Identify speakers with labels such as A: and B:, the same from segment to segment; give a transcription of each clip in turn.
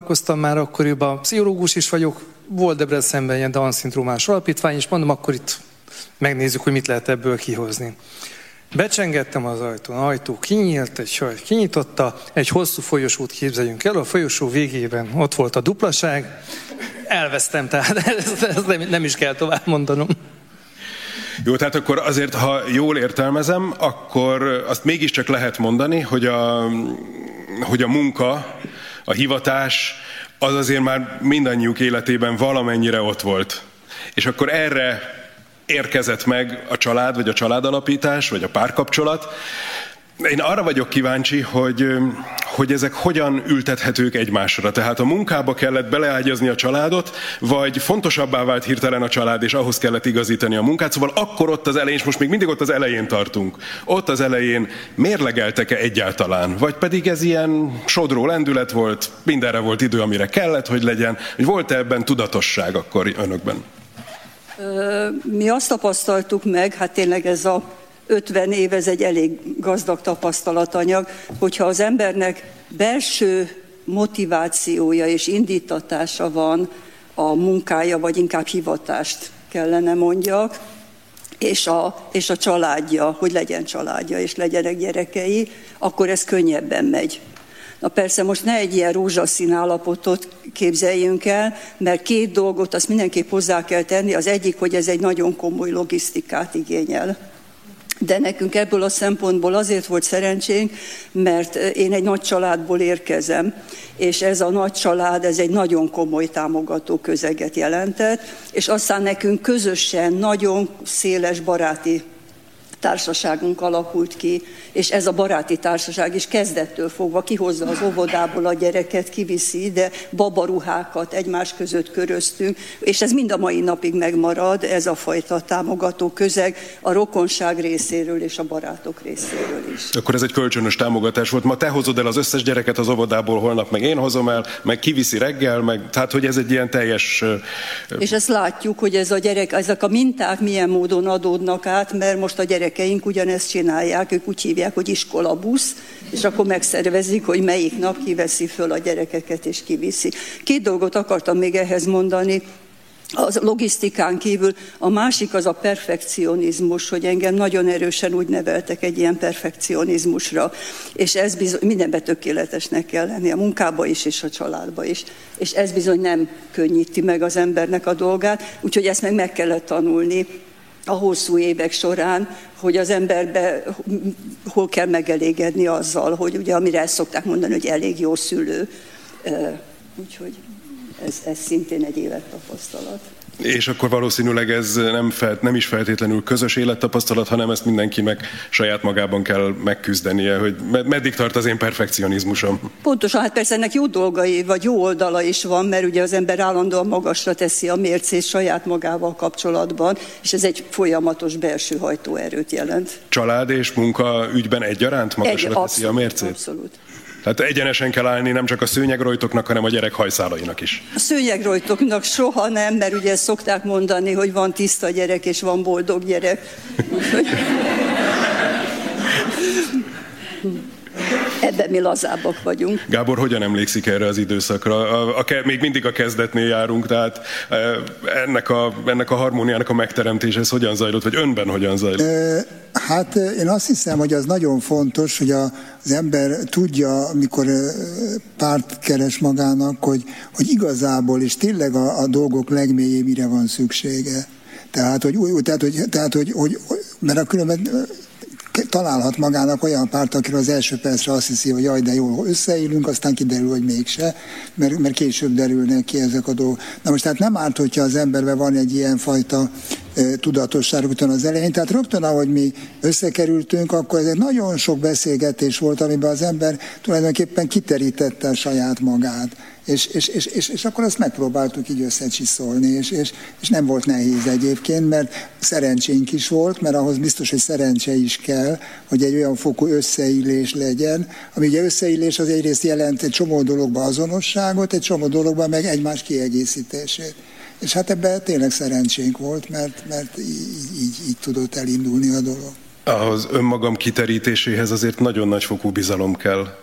A: foglalkoztam már akkoriban, pszichológus is vagyok, volt Debrecenben ilyen Down-szindrómás alapítvány, és mondom, akkor itt megnézzük, hogy mit lehet ebből kihozni. Becsengettem az ajtó kinyílt, egy hölgy kinyitotta, egy hosszú folyosót képzeljünk el, a folyosó végében ott volt a duplaság, elvesztem, tehát ezt nem is kell tovább mondanom.
B: Jó, tehát akkor azért, ha jól értelmezem, akkor azt mégiscsak lehet mondani, hogy a munka, a hivatás, az azért már mindannyiuk életében valamennyire ott volt. És akkor erre érkezett meg a család, vagy a családalapítás, vagy a párkapcsolat. Én arra vagyok kíváncsi, hogy ezek hogyan ültethetők egymásra. Tehát a munkába kellett beleágyazni a családot, vagy fontosabbá vált hirtelen a család, és ahhoz kellett igazítani a munkát. Szóval akkor ott az elején, és most még mindig ott az elején tartunk. Ott az elején mérlegeltek-e egyáltalán? Vagy pedig ez ilyen sodró lendület volt, mindenre volt idő, amire kellett, hogy legyen. Hogy volt-e ebben tudatosság akkor önökben?
C: Mi azt tapasztaltuk meg, hát tényleg ez a 50 év, ez egy elég gazdag tapasztalatanyag, hogyha az embernek belső motivációja és indítatása van a munkája, vagy inkább hivatást kellene mondjak, és a családja, hogy legyen családja, és legyenek gyerekei, akkor ez könnyebben megy. Na persze most ne egy ilyen rózsaszín állapotot képzeljünk el, mert két dolgot azt mindenképp hozzá kell tenni. Az egyik, hogy ez egy nagyon komoly logisztikát igényel. De nekünk ebből a szempontból azért volt szerencsénk, mert én egy nagy családból érkezem, és ez a nagy család, ez egy nagyon komoly támogató közeget jelentett, és aztán nekünk közösen nagyon széles baráti társaságunk alakult ki, és ez a baráti társaság is kezdettől fogva kihozza az óvodából a gyereket, kiviszi ide, babaruhákat egymás között köröztünk, és ez mind a mai napig megmarad, ez a fajta támogató közeg a rokonság részéről és a barátok részéről is.
B: Akkor ez egy kölcsönös támogatás volt. Ma te hozod el az összes gyereket az óvodából, holnap meg én hozom el, meg kiviszi reggel, tehát hogy ez egy ilyen teljes...
C: És ezt látjuk, hogy ezek a minták milyen módon adódnak át, mert most a gyerekeink ugyanezt csinálják, ők úgy hívják, hogy iskolabusz, és akkor megszervezik, hogy melyik nap kiveszi föl a gyerekeket és kiviszi. Két dolgot akartam még ehhez mondani. A logisztikán kívül a másik az a perfekcionizmus, hogy engem nagyon erősen úgy neveltek egy ilyen perfekcionizmusra, és ez bizony mindenben tökéletesnek kell lenni, a munkába is és a családba is, és ez bizony nem könnyíti meg az embernek a dolgát, úgyhogy ezt meg kellett tanulni a hosszú évek során, hogy az emberbe hol kell megelégedni azzal, hogy ugye amire ezt szokták mondani, hogy elég jó szülő, úgyhogy ez szintén egy élettapasztalat.
B: És akkor valószínűleg ez nem is feltétlenül közös élettapasztalat, hanem ezt mindenkinek saját magában kell megküzdenie, hogy meddig tart az én perfekcionizmusom.
C: Pontosan, hát persze ennek jó dolgai, vagy jó oldala is van, mert ugye az ember állandóan magasra teszi a mércét saját magával kapcsolatban, és ez egy folyamatos belső hajtóerőt jelent.
B: Család és munka ügyben egyaránt magasra teszi a mércét?
C: Abszolút.
B: Tehát egyenesen kell állni nem csak a szőnyegrojtoknak, hanem a gyerek hajszálainak is.
C: A szőnyegrojtoknak soha nem, mert ugye szokták mondani, hogy van tiszta gyerek és van boldog gyerek. Ebben mi lazábbak vagyunk.
B: Gábor, hogyan emlékszik erre az időszakra? Még mindig a kezdetnél járunk, tehát ennek a harmóniának a megteremtése, ez hogyan zajlott, vagy önben hogyan zajlott?
D: Hát én azt hiszem, hogy az nagyon fontos, hogy az ember tudja, amikor párt keres magának, hogy igazából és tényleg a dolgok legmélyén mire van szüksége. Tehát, hogy mert különben találhat magának olyan párt, akiről az első percre azt hiszi, hogy jaj, de jól összeélünk, aztán kiderül, hogy mégse, mert később derülnek ki ezek a dolgok. Na most tehát nem árt, hogyha az emberben van egy ilyen fajta tudatosság rögtön az elején. Tehát rögtön, ahogy mi összekerültünk, akkor ez egy nagyon sok beszélgetés volt, amiben az ember tulajdonképpen kiterítette saját magát. És akkor azt megpróbáltuk így összecsiszolni, és nem volt nehéz egyébként, mert szerencsénk is volt, mert ahhoz biztos, hogy szerencse is kell, hogy egy olyan fokú összeillés legyen, ami ugye összeillés az egyrészt jelent egy csomó dologban azonosságot, egy csomó dologban meg egymás kiegészítését. És hát ebben tényleg szerencsénk volt, mert így tudott elindulni a dolog.
B: Az önmagam kiterítéséhez azért nagyon nagy fokú bizalom kell.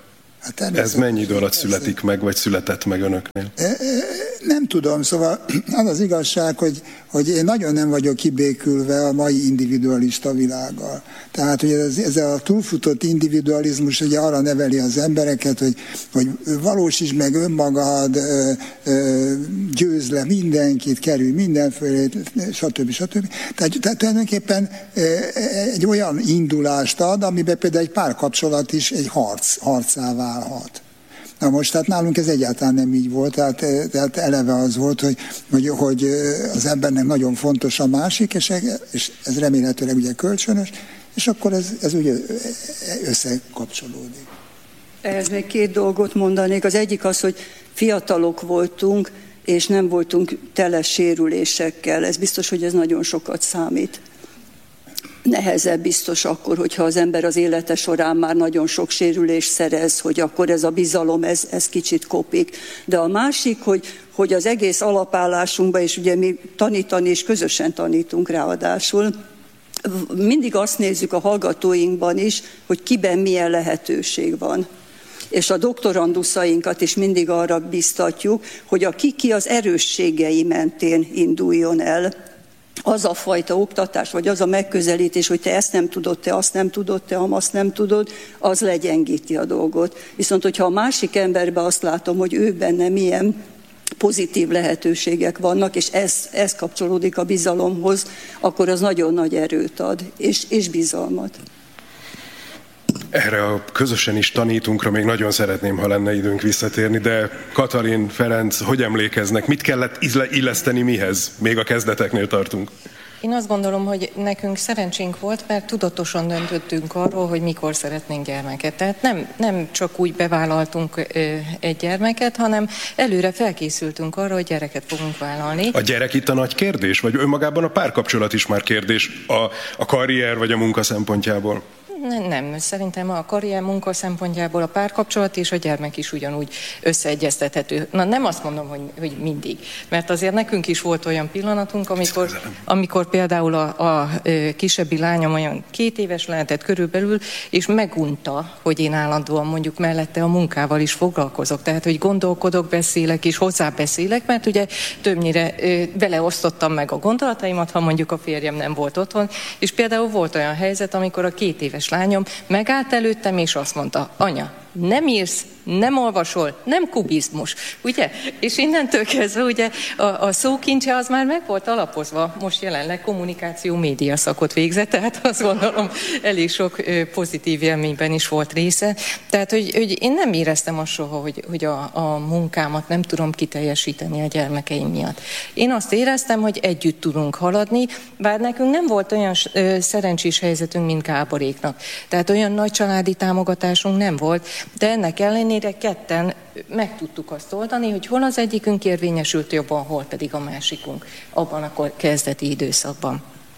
D: Hát
B: ez mennyi idő alatt születik meg, vagy született meg önöknél?
D: Nem tudom, szóval az az igazság, hogy én nagyon nem vagyok kibékülve a mai individualista világgal. Tehát, hogy ez a túlfutott individualizmus ugye arra neveli az embereket, hogy valósítsd meg önmagad, győzd le mindenkit, kerülj mindenféle, stb. Tehát tulajdonképpen egy olyan indulást ad, amiben például egy párkapcsolat is egy harcá válhat. Na most, tehát nálunk ez egyáltalán nem így volt, tehát eleve az volt, hogy az embernek nagyon fontos a másik, és ez remélhetőleg ugye kölcsönös, és akkor ez ugye összekapcsolódik.
C: Ehhez még két dolgot mondanék. Az egyik az, hogy fiatalok voltunk, és nem voltunk tele sérülésekkel. Ez biztos, hogy ez nagyon sokat számít. Nehezebb biztos akkor, hogyha az ember az élete során már nagyon sok sérülést szerez, hogy akkor ez a bizalom, ez kicsit kopik. De a másik, hogy az egész alapállásunkban, és ugye mi tanítani és közösen tanítunk ráadásul, mindig azt nézzük a hallgatóinkban is, hogy kiben milyen lehetőség van. És a doktoranduszainkat is mindig arra biztatjuk, hogy ki az erősségei mentén induljon el. Az a fajta oktatás, vagy az a megközelítés, hogy te ezt nem tudod, te azt nem tudod, te azt nem tudod, az legyengíti a dolgot. Viszont, hogyha a másik emberben azt látom, hogy ő benne milyen pozitív lehetőségek vannak, és ez kapcsolódik a bizalomhoz, akkor az nagyon nagy erőt ad, és bizalmat.
B: Erre a közösen is tanítunkra még nagyon szeretném, ha lenne időnk visszatérni, de Katalin, Ferenc, hogy emlékeznek? Mit kellett illeszteni mihez? Még a kezdeteknél tartunk.
E: Én azt gondolom, hogy nekünk szerencsénk volt, mert tudatosan döntöttünk arról, hogy mikor szeretnénk gyermeket. Tehát nem csak úgy bevállaltunk egy gyermeket, hanem előre felkészültünk arra, hogy gyereket fogunk vállalni.
B: A gyerek itt a nagy kérdés? Vagy önmagában a párkapcsolat is már kérdés a karrier vagy a munka szempontjából?
E: Nem, szerintem a karrier munka szempontjából a párkapcsolat és a gyermek is ugyanúgy összeegyeztethető. Na nem azt mondom, hogy mindig, mert azért nekünk is volt olyan pillanatunk, amikor például a kisebbi lányom olyan 2 éves lehetett körülbelül, és megunta, hogy én állandóan mondjuk mellette a munkával is foglalkozok. Tehát, hogy gondolkodok, beszélek és hozzábeszélek, mert ugye többnyire beleosztottam meg a gondolataimat, ha mondjuk a férjem nem volt otthon, és például volt olyan helyzet, amikor a 2 éves lányom megállt előttem, és azt mondta, anya, nem írsz, nem olvasol, nem kubizmus, ugye? És innentől kezdve ugye a szókincse az már meg volt alapozva, most jelenleg kommunikáció média szakot végzett, tehát azt gondolom elég sok pozitív élményben is volt része. Tehát, hogy én nem éreztem azt soha, hogy a munkámat nem tudom kiteljesíteni a gyermekeim miatt. Én azt éreztem, hogy együtt tudunk haladni, bár nekünk nem volt olyan szerencsés helyzetünk, mint Gáboréknak. Tehát olyan nagy családi támogatásunk nem volt, de ennek ellenére ketten meg tudtuk azt oldani, hogy hol az egyikünk érvényesült jobban, hol pedig a másikunk abban a kezdeti időszakban.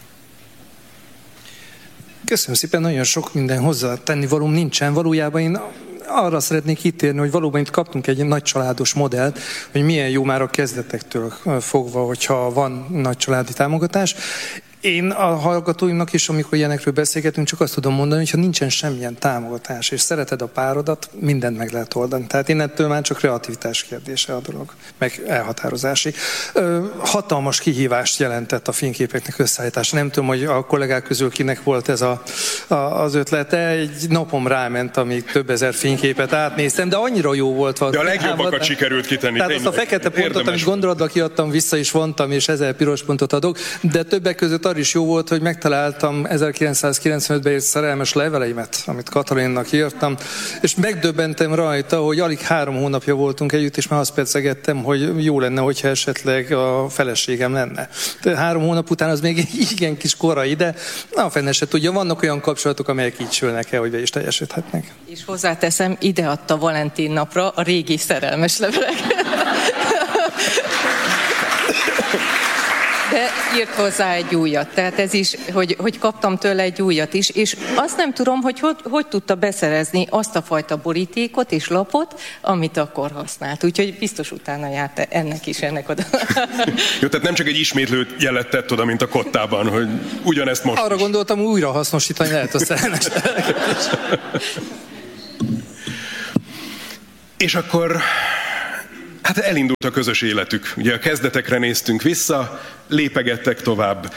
A: Köszönöm szépen, nagyon sok minden hozzátenni valóm nincsen. Valójában én arra szeretnék kitérni, hogy valóban itt kaptunk egy nagy családos modellt, hogy milyen jó már a kezdetektől fogva, hogyha van nagy családi támogatás. Én a hallgatóimnak is, amikor ilyenekről beszélgetünk, csak azt tudom mondani, hogy ha nincsen semmilyen támogatás, és szereted a párodat, mindent meg lehet oldani. Tehát innentől már csak kreativitás kérdése a dolog, meg elhatározási. Hatalmas kihívást jelentett a fényképeknek összeállítása. Nem tudom, hogy a kollégák közül kinek volt ez az ötlete. Egy napom ráment, amíg több ezer fényképet átnéztem, de annyira jó volt.
B: De a legjobbakat sikerült kitenni.
A: Tehát azt a fekete pontot, amit gondolatba kiadtam, vissza is vontam, és 1000 piros pontot adok, de többek között is jó volt, hogy megtaláltam 1995-ben írt szerelmes leveleimet, amit Katalinnak írtam, és megdöbbentem rajta, hogy alig 3 hónapja voltunk együtt, és már azt percegettem, hogy jó lenne, hogyha esetleg a feleségem lenne. De 3 hónap után az még igen kis korai, de a fene se tudja, vannak olyan kapcsolatok, amelyek így sülnek el, hogy be is teljesíthetnek.
E: És hozzáteszem, ide adta Valentin napra a régi szerelmes levelek. De írt hozzá egy újat, tehát ez is, hogy kaptam tőle egy újat is, és azt nem tudom, hogy tudta beszerezni azt a fajta borítékot és lapot, amit akkor használt. Úgyhogy biztos utána járt ennek oda.
B: Jó, tehát nem csak egy ismétlő jelet tett oda, mint a kottában, hogy ugyanezt most
A: arra
B: is.
A: Gondoltam, újra hasznosítani lehet a szerelmes.
B: És akkor hát elindult a közös életük. Ugye a kezdetekre néztünk vissza, lépegettek tovább.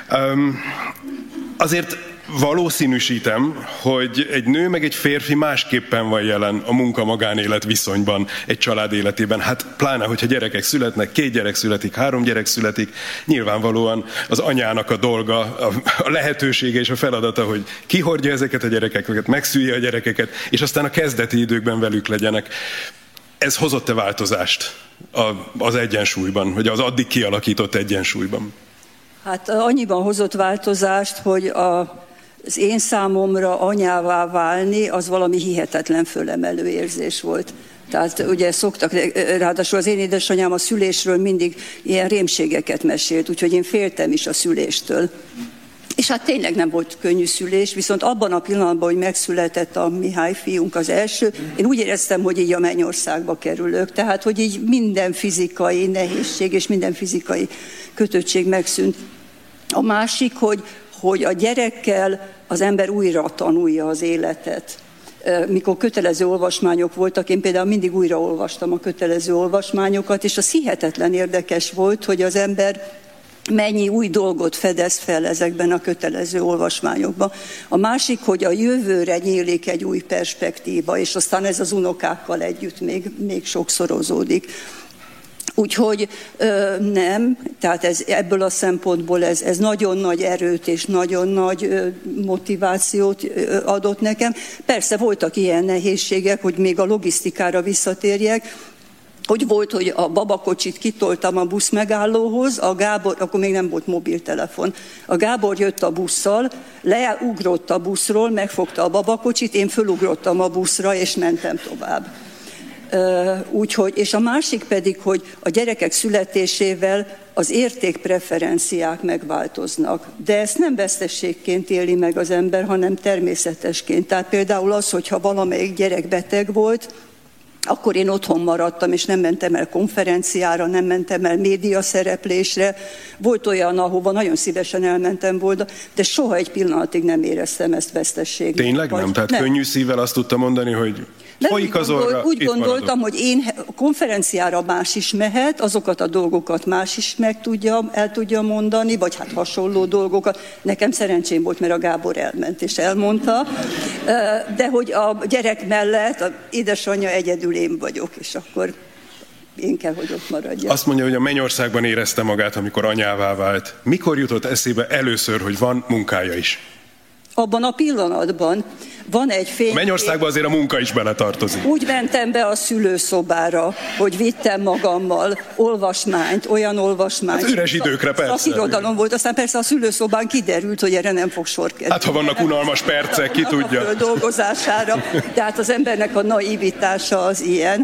B: Azért valószínűsítem, hogy egy nő meg egy férfi másképpen van jelen a munka-magánélet viszonyban egy család életében. Hát pláne, hogyha gyerekek születnek, 2 gyerek születik, 3 gyerek születik, nyilvánvalóan az anyának a dolga, a lehetősége és a feladata, hogy kihordja ezeket a gyerekeket, megszülje a gyerekeket, és aztán a kezdeti időkben velük legyenek. Ez hozott-e változást az egyensúlyban, vagy az addig kialakított egyensúlyban?
C: Hát annyiban hozott változást, hogy az én számomra anyává válni, az valami hihetetlen fölemelő érzés volt. Tehát ugye szoktak, ráadásul az én édesanyám a szülésről mindig ilyen rémségeket mesélt, úgyhogy én féltem is a szüléstől. És hát tényleg nem volt könnyű szülés, viszont abban a pillanatban, hogy megszületett a Mihály fiunk az első, én úgy éreztem, hogy így a mennyországba kerülök. Tehát, hogy így minden fizikai nehézség és minden fizikai kötöttség megszűnt. A másik, hogy a gyerekkel az ember újra tanulja az életet. Mikor kötelező olvasmányok voltak, én például mindig újra olvastam a kötelező olvasmányokat, és az hihetetlen érdekes volt, hogy az ember mennyi új dolgot fedez fel ezekben a kötelező olvasmányokban. A másik, hogy a jövőre nyílik egy új perspektíva, és aztán ez az unokákkal együtt még sokszorozódik. Úgyhogy nem, tehát ebből a szempontból ez nagyon nagy erőt és nagyon nagy motivációt adott nekem. Persze voltak ilyen nehézségek, hogy még a logisztikára visszatérjek, hogy volt, hogy a babakocsit kitoltam a busz megállóhoz, a Gábor, akkor még nem volt mobiltelefon, a Gábor jött a busszal, leugrott a buszról, megfogta a babakocsit, én fölugrottam a buszra, és mentem tovább. Úgyhogy, és a másik pedig, hogy a gyerekek születésével az értékpreferenciák megváltoznak. De ezt nem veszteségként éli meg az ember, hanem természetesként. Tehát például az, hogyha valamelyik gyerek beteg volt, akkor én otthon maradtam, és nem mentem el konferenciára, nem mentem el médiaszereplésre. Volt olyan, ahova nagyon szívesen elmentem volna, de soha egy pillanatig nem éreztem ezt vesztességnek.
B: Tényleg nem? Tehát nem. Könnyű szívvel azt tudta mondani, hogy folyik az orra,
C: úgy gondoltam, hogy én konferenciára más is mehet, azokat a dolgokat más is el tudja mondani, vagy hát hasonló dolgokat. Nekem szerencsém volt, mert a Gábor elment és elmondta, de hogy a gyerek mellett az édesanyja egyedül én vagyok, és akkor én kell, hogy ott maradjak.
B: Azt mondja, hogy a mennyországban érezte magát, amikor anyává vált. Mikor jutott eszébe először, hogy van munkája is?
C: Abban a pillanatban. Van egy fénykép.
B: A mennyországban azért a munka is beletartozik.
C: Úgy mentem be a szülőszobára, hogy vittem magammal olvasmányt, olyan olvasmányt.
B: Hát üres időkre persze.
C: Szakirodalom volt, aztán persze a szülőszobán kiderült, hogy erre nem fog sor kerülni.
B: Hát ha vannak unalmas percek, ki tudja.
C: A dolgozására. Tehát az embernek a naivitása az ilyen.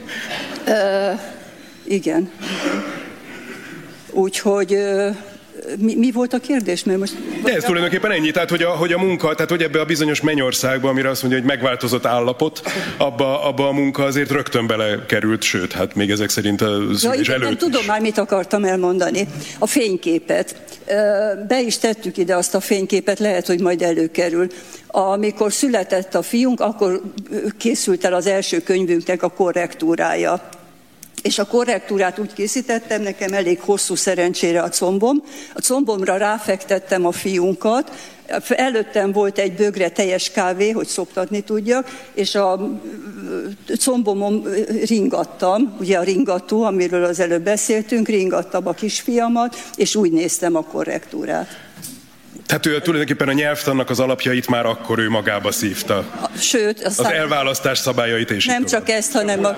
C: Igen. Úgyhogy... Mi volt a kérdés? Mert most...
B: De ez tulajdonképpen ennyi, tehát hogy a munka, tehát hogy ebbe a bizonyos mennyországba, amire azt mondja, hogy megváltozott állapot, abba a munka azért rögtön belekerült, sőt, hát még ezek szerint a szülés előtt
C: nem tudom már, mit akartam elmondani. A fényképet. Be is tettük ide azt a fényképet, lehet, hogy majd előkerül. Amikor született a fiunk, akkor készült el az első könyvünknek a korrektúrája. És a korrektúrát úgy készítettem, nekem elég hosszú szerencsére a combom. A combomra ráfektettem a fiunkat, előttem volt egy bögre teljes kávé, hogy szoptatni tudjak, és a combomon ringattam, ugye a ringató, amiről az előbb beszéltünk, ringattam a kisfiamat, és úgy néztem a korrektúrát.
B: Tehát ő tulajdonképpen a nyelvtannak az alapjait már akkor ő magába szívta.
C: Sőt,
B: az elválasztás szabályait is.
C: Nem csak ezt,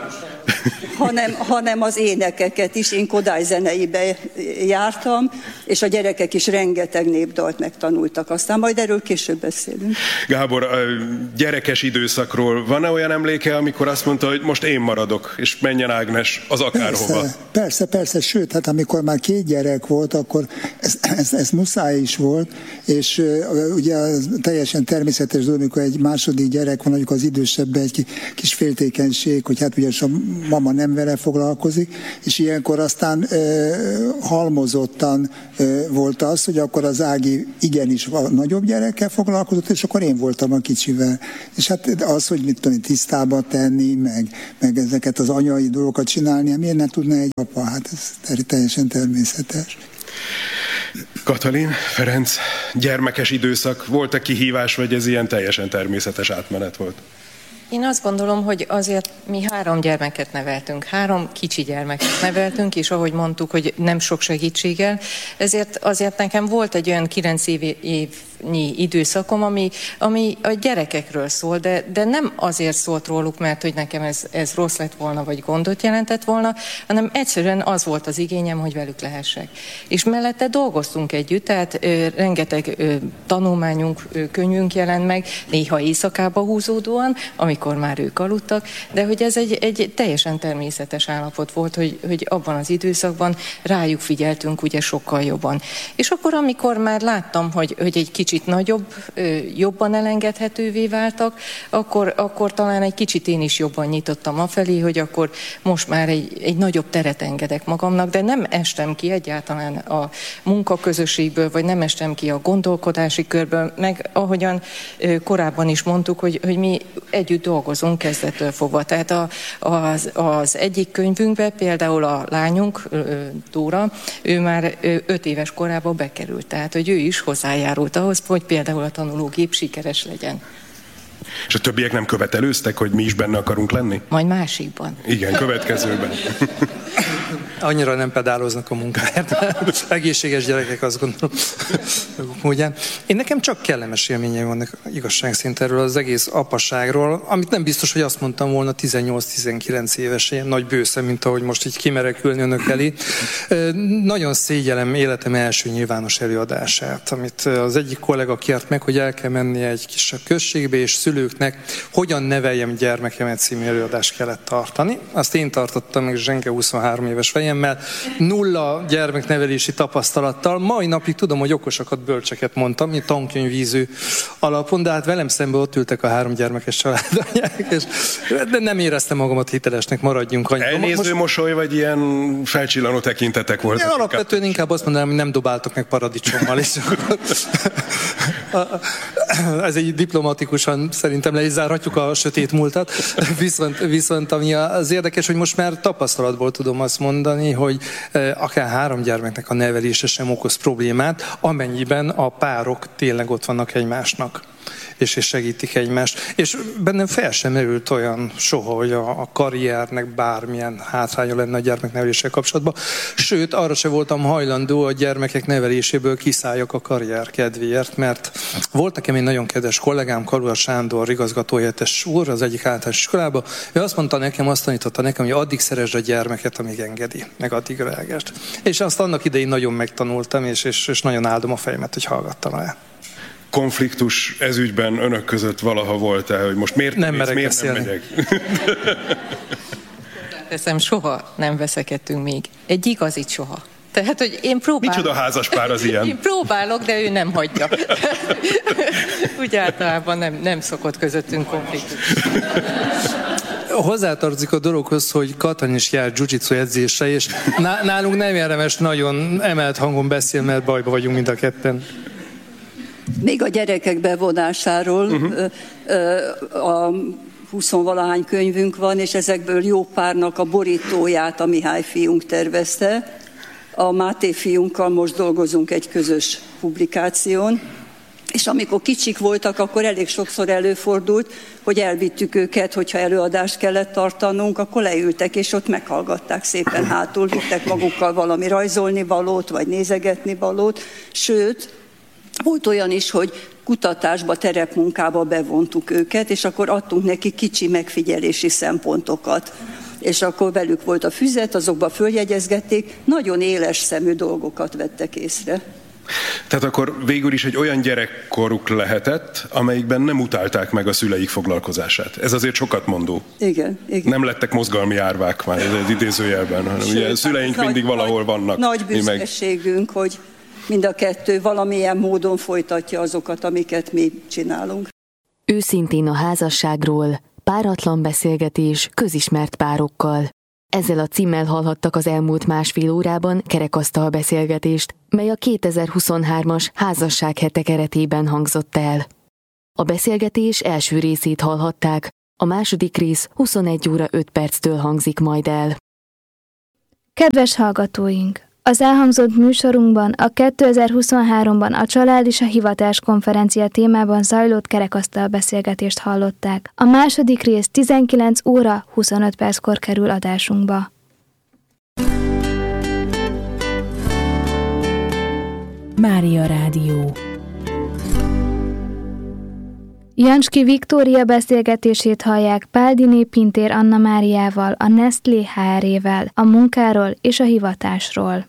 C: hanem az énekeket is. Én Kodály zeneibe jártam, és a gyerekek is rengeteg népdalt megtanultak. Aztán majd erről később beszélünk.
B: Gábor, a gyerekes időszakról van-e olyan emléke, amikor azt mondta, hogy most én maradok, és menjen Ágnes az akárhova?
D: Persze, sőt, hát amikor már 2 gyerek volt, akkor ez muszáj is volt, és ugye teljesen természetes dolog, amikor egy második gyerek van, amikor az idősebben egy kis féltékenység, hogy hát ugye a mama nem vele foglalkozik, és ilyenkor aztán halmozottan volt az, hogy akkor az Ági igenis a nagyobb gyerekkel foglalkozott, és akkor én voltam a kicsivel. És hát az, hogy mit tudom, tisztába tenni, meg ezeket az anyai dolgokat csinálni, miért ne tudna egy apa? Hát ez teljesen természetes.
B: Katalin, Ferenc, gyermekes időszak volt-e kihívás, vagy ez ilyen teljesen természetes átmenet volt?
E: Én azt gondolom, hogy azért mi 3 gyermeket neveltünk, 3 kicsi gyermeket neveltünk, és ahogy mondtuk, hogy nem sok segítséggel, ezért azért nekem volt egy olyan 9 évnyi időszakom, ami a gyerekekről szól, de nem azért szólt róluk, mert hogy nekem ez rossz lett volna, vagy gondot jelentett volna, hanem egyszerűen az volt az igényem, hogy velük lehessek. És mellette dolgoztunk együtt, tehát rengeteg tanulmányunk, könyvünk jelent meg, néha éjszakába húzódóan, amikor már ők aludtak, de hogy ez egy teljesen természetes állapot volt, hogy abban az időszakban rájuk figyeltünk ugye sokkal jobban. És akkor, amikor már láttam, hogy egy kicsit nagyobb, jobban elengedhetővé váltak, akkor talán egy kicsit én is jobban nyitottam afelé, hogy akkor most már egy nagyobb teret engedek magamnak, de nem estem ki egyáltalán a munkaközösségből, vagy nem estem ki a gondolkodási körből, meg ahogyan korábban is mondtuk, hogy mi együtt dolgozunk kezdettől fogva. Tehát az egyik könyvünkben például a lányunk, Dóra, ő már 5 éves korában bekerült. Tehát, hogy ő is hozzájárult ahhoz, hogy például a tanulógép sikeres legyen.
B: És a többiek nem követelőztek, hogy mi is benne akarunk lenni?
E: Majd másikban.
B: Igen, következőben.
A: Annyira nem pedáloznak a munkáért. Egészséges gyerekek, azt gondolom. Ugye? Én nekem csak kellemes élményeim vannak igazság szerint erről az egész apaságról, amit nem biztos, hogy azt mondtam volna 18-19 éves, ilyen nagy bőszem, mint ahogy most így kimerek ülni önök elé. Nagyon szégyellem életem első nyilvános előadását, amit az egyik kollega kért meg, hogy el kell menni egy kisebb községbe, és szülőknek hogyan neveljem gyermekemet című előadást kellett tartani. Azt én tartottam meg zsenge 23 éves fejemmel, 0 gyermeknevelési tapasztalattal. Mai napig tudom, hogy okosakat, bölcseket mondtam, mint tankönyvízű alapon, de hát velem szemben ott ültek a 3 gyermekes családanyák, de nem éreztem magamat hitelesnek, maradjunk annyira.
B: Elnéző mosoly, vagy ilyen felcsillanó tekintetek voltak?
A: Alapvetően inkább azt mondanám, hogy nem dobáltok meg paradicsommal, és ez egy diplomatikusan szerintem le is zárhatjuk a sötét múltat, viszont ami az érdekes, hogy most már tapasztalatból tudom azt mondani, hogy akár 3 gyermeknek a nevelése sem okoz problémát, amennyiben a párok tényleg ott vannak egymásnak, és segítik egymást. És bennem fel sem merült olyan soha, hogy a karriernek bármilyen hátránya lenne a gyermekneveléssel kapcsolatban. Sőt, arra se voltam hajlandó a gyermekek neveléséből kiszálljak a karrier kedvéért, mert volt nekem egy nagyon kedves kollégám, Kalula Sándor igazgatóhelyettes úr az egyik általános iskolában, ő azt mondta nekem, azt tanította nekem, hogy addig szeresd a gyermeket, amíg engedi, meg addig ölelgesd. És azt annak idején nagyon megtanultam, és nagyon áldom a fejemet, hogy hallgattam rá.
B: Konfliktus ezügyben önök között valaha volt-e, hogy most miért nem megyek?
E: Teszem, soha nem veszekedtünk még. Egy igazit soha. Tehát, hogy én próbálok...
B: Micsoda házaspár az ilyen?
E: Én próbálok, de ő nem hagyja. Úgy általában nem szokott közöttünk konfliktus.
A: Hozzátartozik a dologhoz, hogy Katalin is jár jiu-jitsu edzésre, és nálunk nem érdemes nagyon emelt hangon beszélni, mert bajba vagyunk mind a ketten.
C: Még a gyerekek bevonásáról a 20-valahány könyvünk van, és ezekből jó párnak a borítóját a Mihály fiunk tervezte. A Máté fiunkkal most dolgozunk egy közös publikáción, és amikor kicsik voltak, akkor elég sokszor előfordult, hogy elvittük őket, hogyha előadást kellett tartanunk, akkor leültek, és ott meghallgatták szépen hátul, vittek magukkal valami rajzolni valót, vagy nézegetni valót, sőt, volt olyan is, hogy kutatásba, terepmunkába bevontuk őket, és akkor adtunk neki kicsi megfigyelési szempontokat. És akkor velük volt a füzet, azokba följegyezgették, nagyon éles szemű dolgokat vettek észre.
B: Tehát akkor végül is egy olyan gyerekkoruk lehetett, amelyikben nem utálták meg a szüleik foglalkozását. Ez azért sokat mondó.
C: Igen.
B: Nem lettek mozgalmi árvák már az idézőjelben, hanem ugye a szüleink mindig valahol vannak.
C: Nagy büszkeségünk, hogy mind a kettő valamilyen módon folytatja azokat, amiket mi csinálunk.
F: Őszintén a házasságról, páratlan beszélgetés közismert párokkal. Ezzel a címmel hallhattak az elmúlt másfél órában kerekasztal beszélgetést, mely a 2023-as házassághete keretében hangzott el. A beszélgetés első részét hallhatták, a második rész 21 óra 5 perctől hangzik majd el.
G: Kedves hallgatóink! Az elhangzott műsorunkban a 2023-ban a Család és a Hivatás konferencia témában zajlott kerekasztal beszélgetést hallották. A második rész 19 óra 25 perckor kerül adásunkba.
H: Mária Rádió.
G: Janski Viktória beszélgetését hallják Páldiné Pintér Anna Máriával, a Nestlé HR-ével, a munkáról és a hivatásról.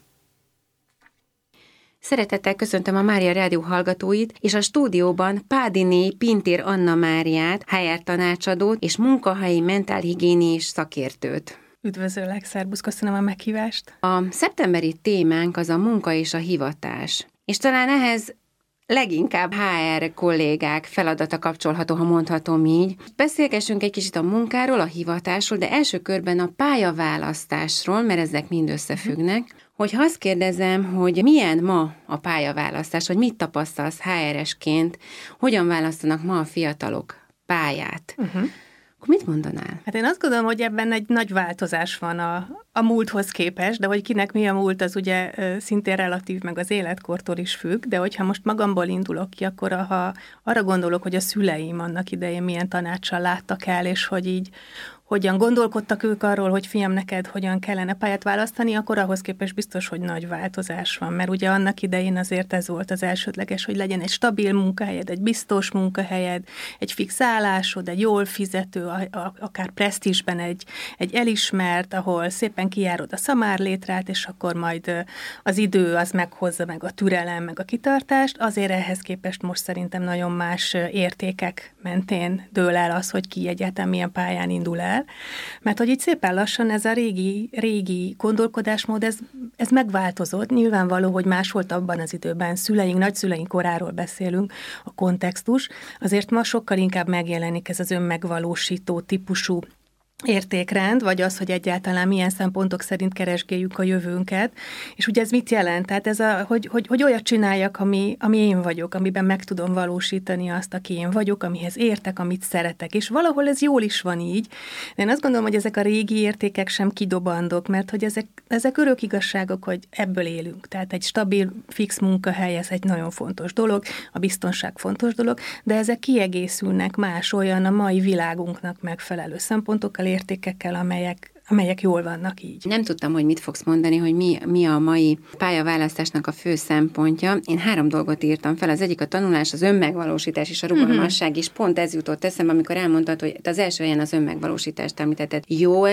I: Szeretettel köszöntöm a Mária Rádió hallgatóit, és a stúdióban Páldiné Pintér Anna Máriát, HR tanácsadót és munkahelyi mentálhigiénés szakértőt.
J: Üdvözöllek, szerbusz, köszönöm a meghívást.
I: A szeptemberi témánk az a munka és a hivatás. És talán ehhez leginkább HR kollégák feladata kapcsolható, ha mondhatom így. Beszélgessünk egy kicsit a munkáról, a hivatásról, de első körben a pályaválasztásról, mert ezek mind összefüggnek. Hogyha azt kérdezem, hogy milyen ma a pályaválasztás, vagy mit tapasztalsz HR-esként, hogyan választanak ma a fiatalok pályát, akkor mit mondanál?
J: Hát én azt gondolom, hogy ebben egy nagy változás van a múlthoz képest, de hogy kinek mi a múlt, az ugye szintén relatív, meg az életkortól is függ, de hogyha most magamból indulok ki, akkor ha arra gondolok, hogy a szüleim annak idején milyen tanácssal láttak el, és hogy így hogyan gondolkodtak ők arról, hogy fiam, neked hogyan kellene pályát választani, akkor ahhoz képest biztos, hogy nagy változás van, mert ugye annak idején azért ez volt az elsődleges, hogy legyen egy stabil munkahelyed, egy biztos munkahelyed, egy fix állásod, egy jól fizető, akár presztízsben egy elismert, ahol szépen kijárod a szamárlétrát, és akkor majd az idő az meghozza meg a türelem, meg a kitartást. Azért ehhez képest most szerintem nagyon más értékek mentén dől el az, hogy ki egyáltalán milyen pályán indul el. Mert hogy így szépen lassan ez a régi gondolkodásmód, ez megváltozott. Nyilvánvaló, hogy más volt abban az időben, szüleink, nagyszüleink koráról beszélünk, a kontextus. Azért ma sokkal inkább megjelenik ez az önmegvalósító típusú értékrend, vagy az, hogy egyáltalán milyen szempontok szerint keresgéljük a jövőnket. És ugye ez mit jelent? Tehát ez hogy olyat csináljak, ami én vagyok, amiben meg tudom valósítani azt, aki én vagyok, amihez értek, amit szeretek. És valahol ez jól is van így. De én azt gondolom, hogy ezek a régi értékek sem kidobandok, mert hogy ezek örök igazságok, hogy ebből élünk. Tehát egy stabil, fix munkahely, ez egy nagyon fontos dolog, a biztonság fontos dolog, de ezek kiegészülnek más olyan a mai világunknak megfelelő szempontokkal, értékekkel, amelyek jól vannak így.
I: Nem tudtam, hogy mit fogsz mondani, hogy mi a mai pályaválasztásnak a fő szempontja. Én 3 dolgot írtam fel. Az egyik a tanulás, az önmegvalósítás és a rugalmasság, és pont ez jutott eszembe, amikor elmondtad, hogy az első helyen az önmegvalósítást említetted.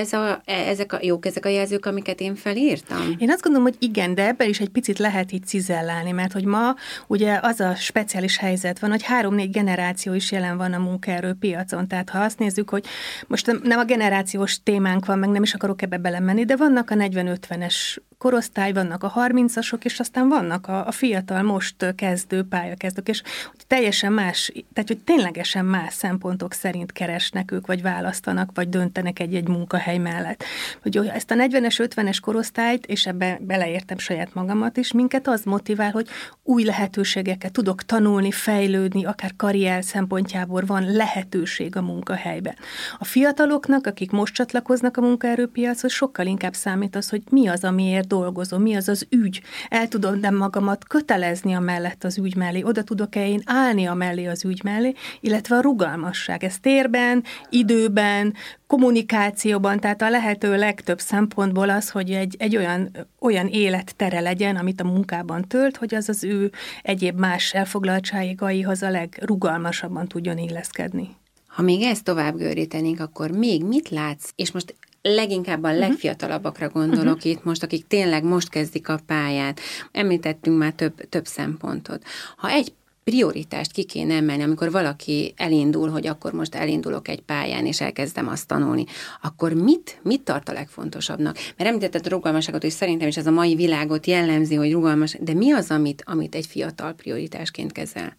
I: Jók ezek a jelzők, amiket én felírtam?
J: Én azt gondolom, hogy igen, de ebben is egy picit lehet így cizellálni, mert hogy ma ugye az a speciális helyzet van, hogy 3-4 generáció is jelen van a munkaerőpiacon. Tehát ha azt nézzük, hogy most nem a generációs témánk van, meg nem is akarok ebbe belemenni, de vannak a 40-50-es korosztály, vannak a 30-asok, és aztán vannak a fiatal, most kezdő pályakezdők, és teljesen más, tehát hogy ténylegesen más szempontok szerint keresnek ők, vagy választanak, vagy döntenek egy munkahely mellett. Hogy ezt a 40-es, 50-es korosztályt, és ebbe beleértem saját magamat is, minket az motivál, hogy új lehetőségeket tudok tanulni, fejlődni, akár karrier szempontjából van lehetőség a munkahelyben. A fiataloknak, akik most csatlakoznak a munkaerőpiachoz, sokkal inkább számít az, hogy mi az, amiért dolgozom, mi az az ügy. El tudom magamat kötelezni amellett az ügy mellé, oda tudok-e én állni amellé az ügy mellé, illetve a rugalmasság. Ez térben, időben, kommunikációban, tehát a lehető legtöbb szempontból az, hogy egy olyan élettere legyen, amit a munkában tölt, hogy az az ő egyéb más elfoglaltságaihoz a legrugalmasabban tudjon illeszkedni.
I: Ha még ezt tovább görítenénk, akkor még mit látsz? És most leginkább a legfiatalabbakra gondolok itt most, akik tényleg most kezdik a pályát. Említettünk már több szempontot. Ha egy prioritást ki kéne emelni, amikor valaki elindul, hogy akkor most elindulok egy pályán, és elkezdem azt tanulni, akkor mit tart a legfontosabbnak? Mert említetted a rugalmasságot, és szerintem is ez a mai világot jellemzi, hogy rugalmas, de mi az, amit egy fiatal prioritásként kezel?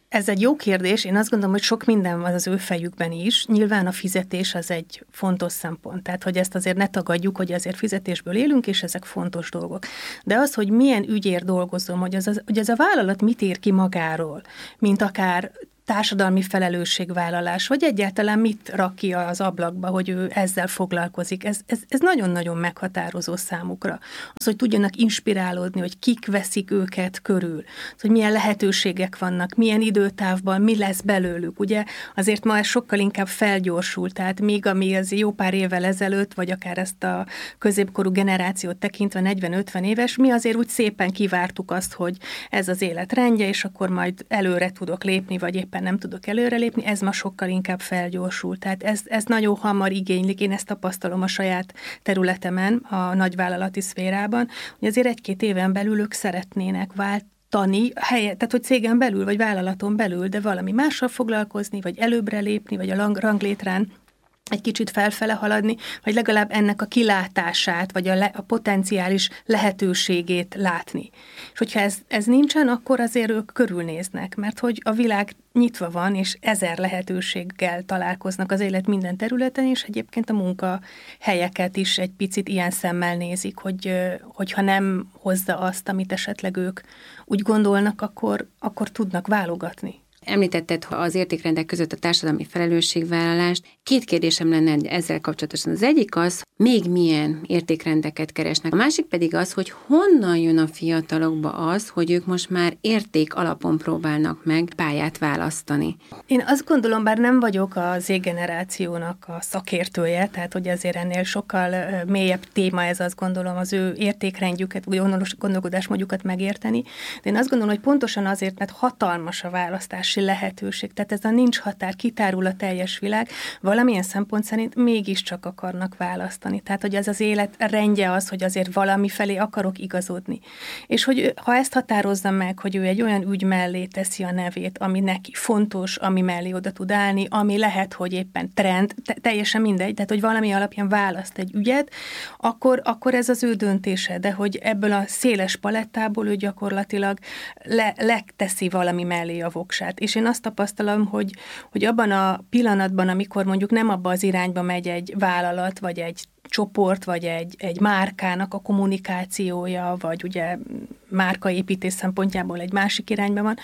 J: Ez egy jó kérdés. Én azt gondolom, hogy sok minden van az ő fejükben is. Nyilván a fizetés az egy fontos szempont. Tehát, hogy ezt azért ne tagadjuk, hogy azért fizetésből élünk, és ezek fontos dolgok. De az, hogy milyen ügyért dolgozom, hogy az a vállalat mit ér ki magáról, mint akár társadalmi felelősségvállalás, vagy egyáltalán mit rak ki az ablakba, hogy ő ezzel foglalkozik. Ez nagyon-nagyon meghatározó számukra. Az, hogy tudjanak inspirálódni, hogy kik veszik őket körül, hogy milyen lehetőségek vannak, milyen időtávban, mi lesz belőlük. Ugye azért ma ez sokkal inkább felgyorsult, tehát még ami az jó pár évvel ezelőtt, vagy akár ezt a középkorú generációt tekintve 40-50 éves, mi azért úgy szépen kivártuk azt, hogy ez az élet rendje, és akkor majd előre tudok lépni, vagy éppen nem tudok előrelépni, ez ma sokkal inkább felgyorsult. Tehát ez nagyon hamar igénylik, én ezt tapasztalom a saját területemen, a nagyvállalati szférában, hogy azért 1-2 éven belül ők szeretnének váltani, tehát hogy cégen belül, vagy vállalaton belül, de valami mással foglalkozni, vagy előbbre lépni, vagy a ranglétrán egy kicsit felfele haladni, vagy legalább ennek a kilátását, vagy a potenciális lehetőségét látni. És hogyha ez nincsen, akkor azért ők körülnéznek, mert hogy a világ nyitva van, és 1000 lehetőséggel találkoznak az élet minden területen, és egyébként a munkahelyeket is egy picit ilyen szemmel nézik, hogyha nem hozza azt, amit esetleg ők úgy gondolnak, akkor tudnak válogatni.
I: Említetted az értékrendek között a társadalmi felelősségvállalást. 2 kérdésem lenne ezzel kapcsolatosan. Az egyik az, még milyen értékrendeket keresnek. A másik pedig az, hogy honnan jön a fiatalokba az, hogy ők most már érték alapon próbálnak meg pályát választani.
J: Én azt gondolom, bár nem vagyok az Z-generációnak a szakértője, tehát hogy azért ennél sokkal mélyebb téma ez, azt gondolom, az ő értékrendjüket, vagy gondolkodásmódjukat megérteni. De én azt gondolom, hogy pontosan azért, mert hatalmas a választási lehetőség, tehát ez a nincs határ, kitárul a teljes világ, valamilyen szempont szerint mégiscsak akarnak választani. Tehát, hogy ez az élet rendje az, hogy azért valami felé akarok igazodni. És hogy ha ezt határozza meg, hogy ő egy olyan ügy mellé teszi a nevét, ami neki fontos, ami mellé oda tud állni, ami lehet, hogy éppen trend, teljesen mindegy, tehát, hogy valami alapján választ egy ügyet, akkor ez az ő döntése, de hogy ebből a széles palettából ő gyakorlatilag leteszi valami mellé a voksát. És én azt tapasztalom, hogy abban a pillanatban, amikor mondjuk nem abba az irányba megy egy vállalat, vagy egy csoport, vagy egy márkának a kommunikációja, vagy ugye márkaépítés szempontjából egy másik irányba van,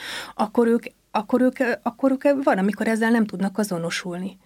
J: akkor ők van, amikor ezzel nem tudnak azonosulni.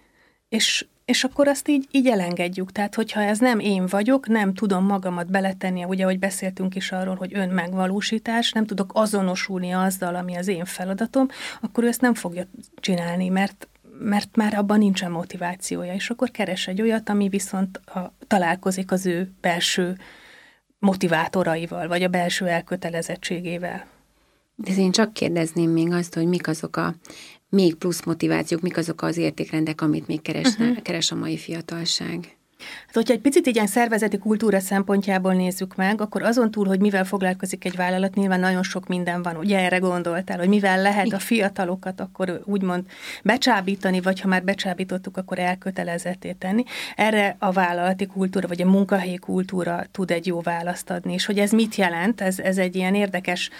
J: És akkor azt így elengedjük. Tehát, hogyha ez nem én vagyok, nem tudom magamat beletenni, ugye, ahogy beszéltünk is arról, hogy önmegvalósítás, nem tudok azonosulni azzal, ami az én feladatom, akkor ő ezt nem fogja csinálni, mert már abban nincsen motivációja, és akkor keres egy olyat, ami viszont találkozik az ő belső motivátoraival, vagy a belső elkötelezettségével.
I: De én csak kérdezném még azt, hogy mik azok a még plusz motivációk, mik azok az értékrendek, amit még keres a mai fiatalság?
J: Hát, hogyha egy picit ilyen szervezeti kultúra szempontjából nézzük meg, akkor azon túl, hogy mivel foglalkozik egy vállalat, nyilván nagyon sok minden van. Ugye erre gondoltál, hogy mivel lehet a fiatalokat akkor úgymond becsábítani, vagy ha már becsábítottuk, akkor elkötelezetté tenni. Erre a vállalati kultúra, vagy a munkahelyi kultúra tud egy jó választ adni. És hogy ez mit jelent, ez egy ilyen érdekes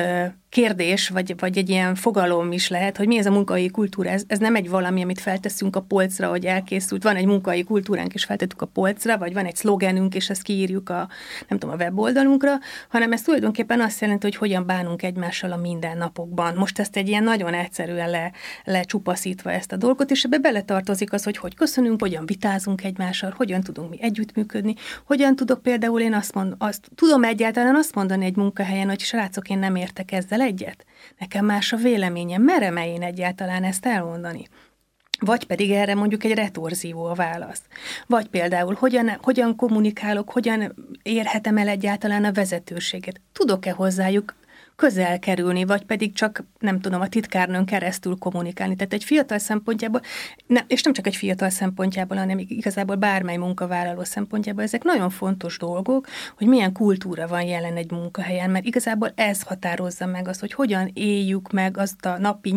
J: kérdés, vagy egy ilyen fogalom is lehet, hogy mi ez a munkahelyi kultúra. Ez nem egy valami, amit felteszünk a polcra, hogy elkészült. Van egy munkahelyi kultúránk, és feltettük a polcra, vagy van egy szlogenünk, és ezt kiírjuk a weboldalunkra, hanem ez tulajdonképpen azt jelenti, hogy hogyan bánunk egymással a mindennapokban. Most ezt egy ilyen nagyon egyszerűen lecsupaszítva ezt a dolgot, és ebbe beletartozik az, hogy köszönünk, hogyan vitázunk egymással, hogyan tudunk mi együttműködni, hogyan tudok például én tudom egyáltalán azt mondani egy munkahelyen, hogy srácok, én nem értek ezzel egyet. Nekem más a véleményem, merem-e én egyáltalán ezt elmondani? Vagy pedig erre mondjuk egy retorzió a válasz. Vagy például hogyan kommunikálok, hogyan érhetem el egyáltalán a vezetőséget. Tudok-e hozzájuk közel kerülni, vagy pedig csak, nem tudom, a titkárnőn keresztül kommunikálni. Tehát egy fiatal szempontjából, és nem csak egy fiatal szempontjából, hanem igazából bármely munkavállaló szempontjából, ezek nagyon fontos dolgok, hogy milyen kultúra van jelen egy munkahelyen, mert igazából ez határozza meg azt, hogy hogyan éljük meg azt a napi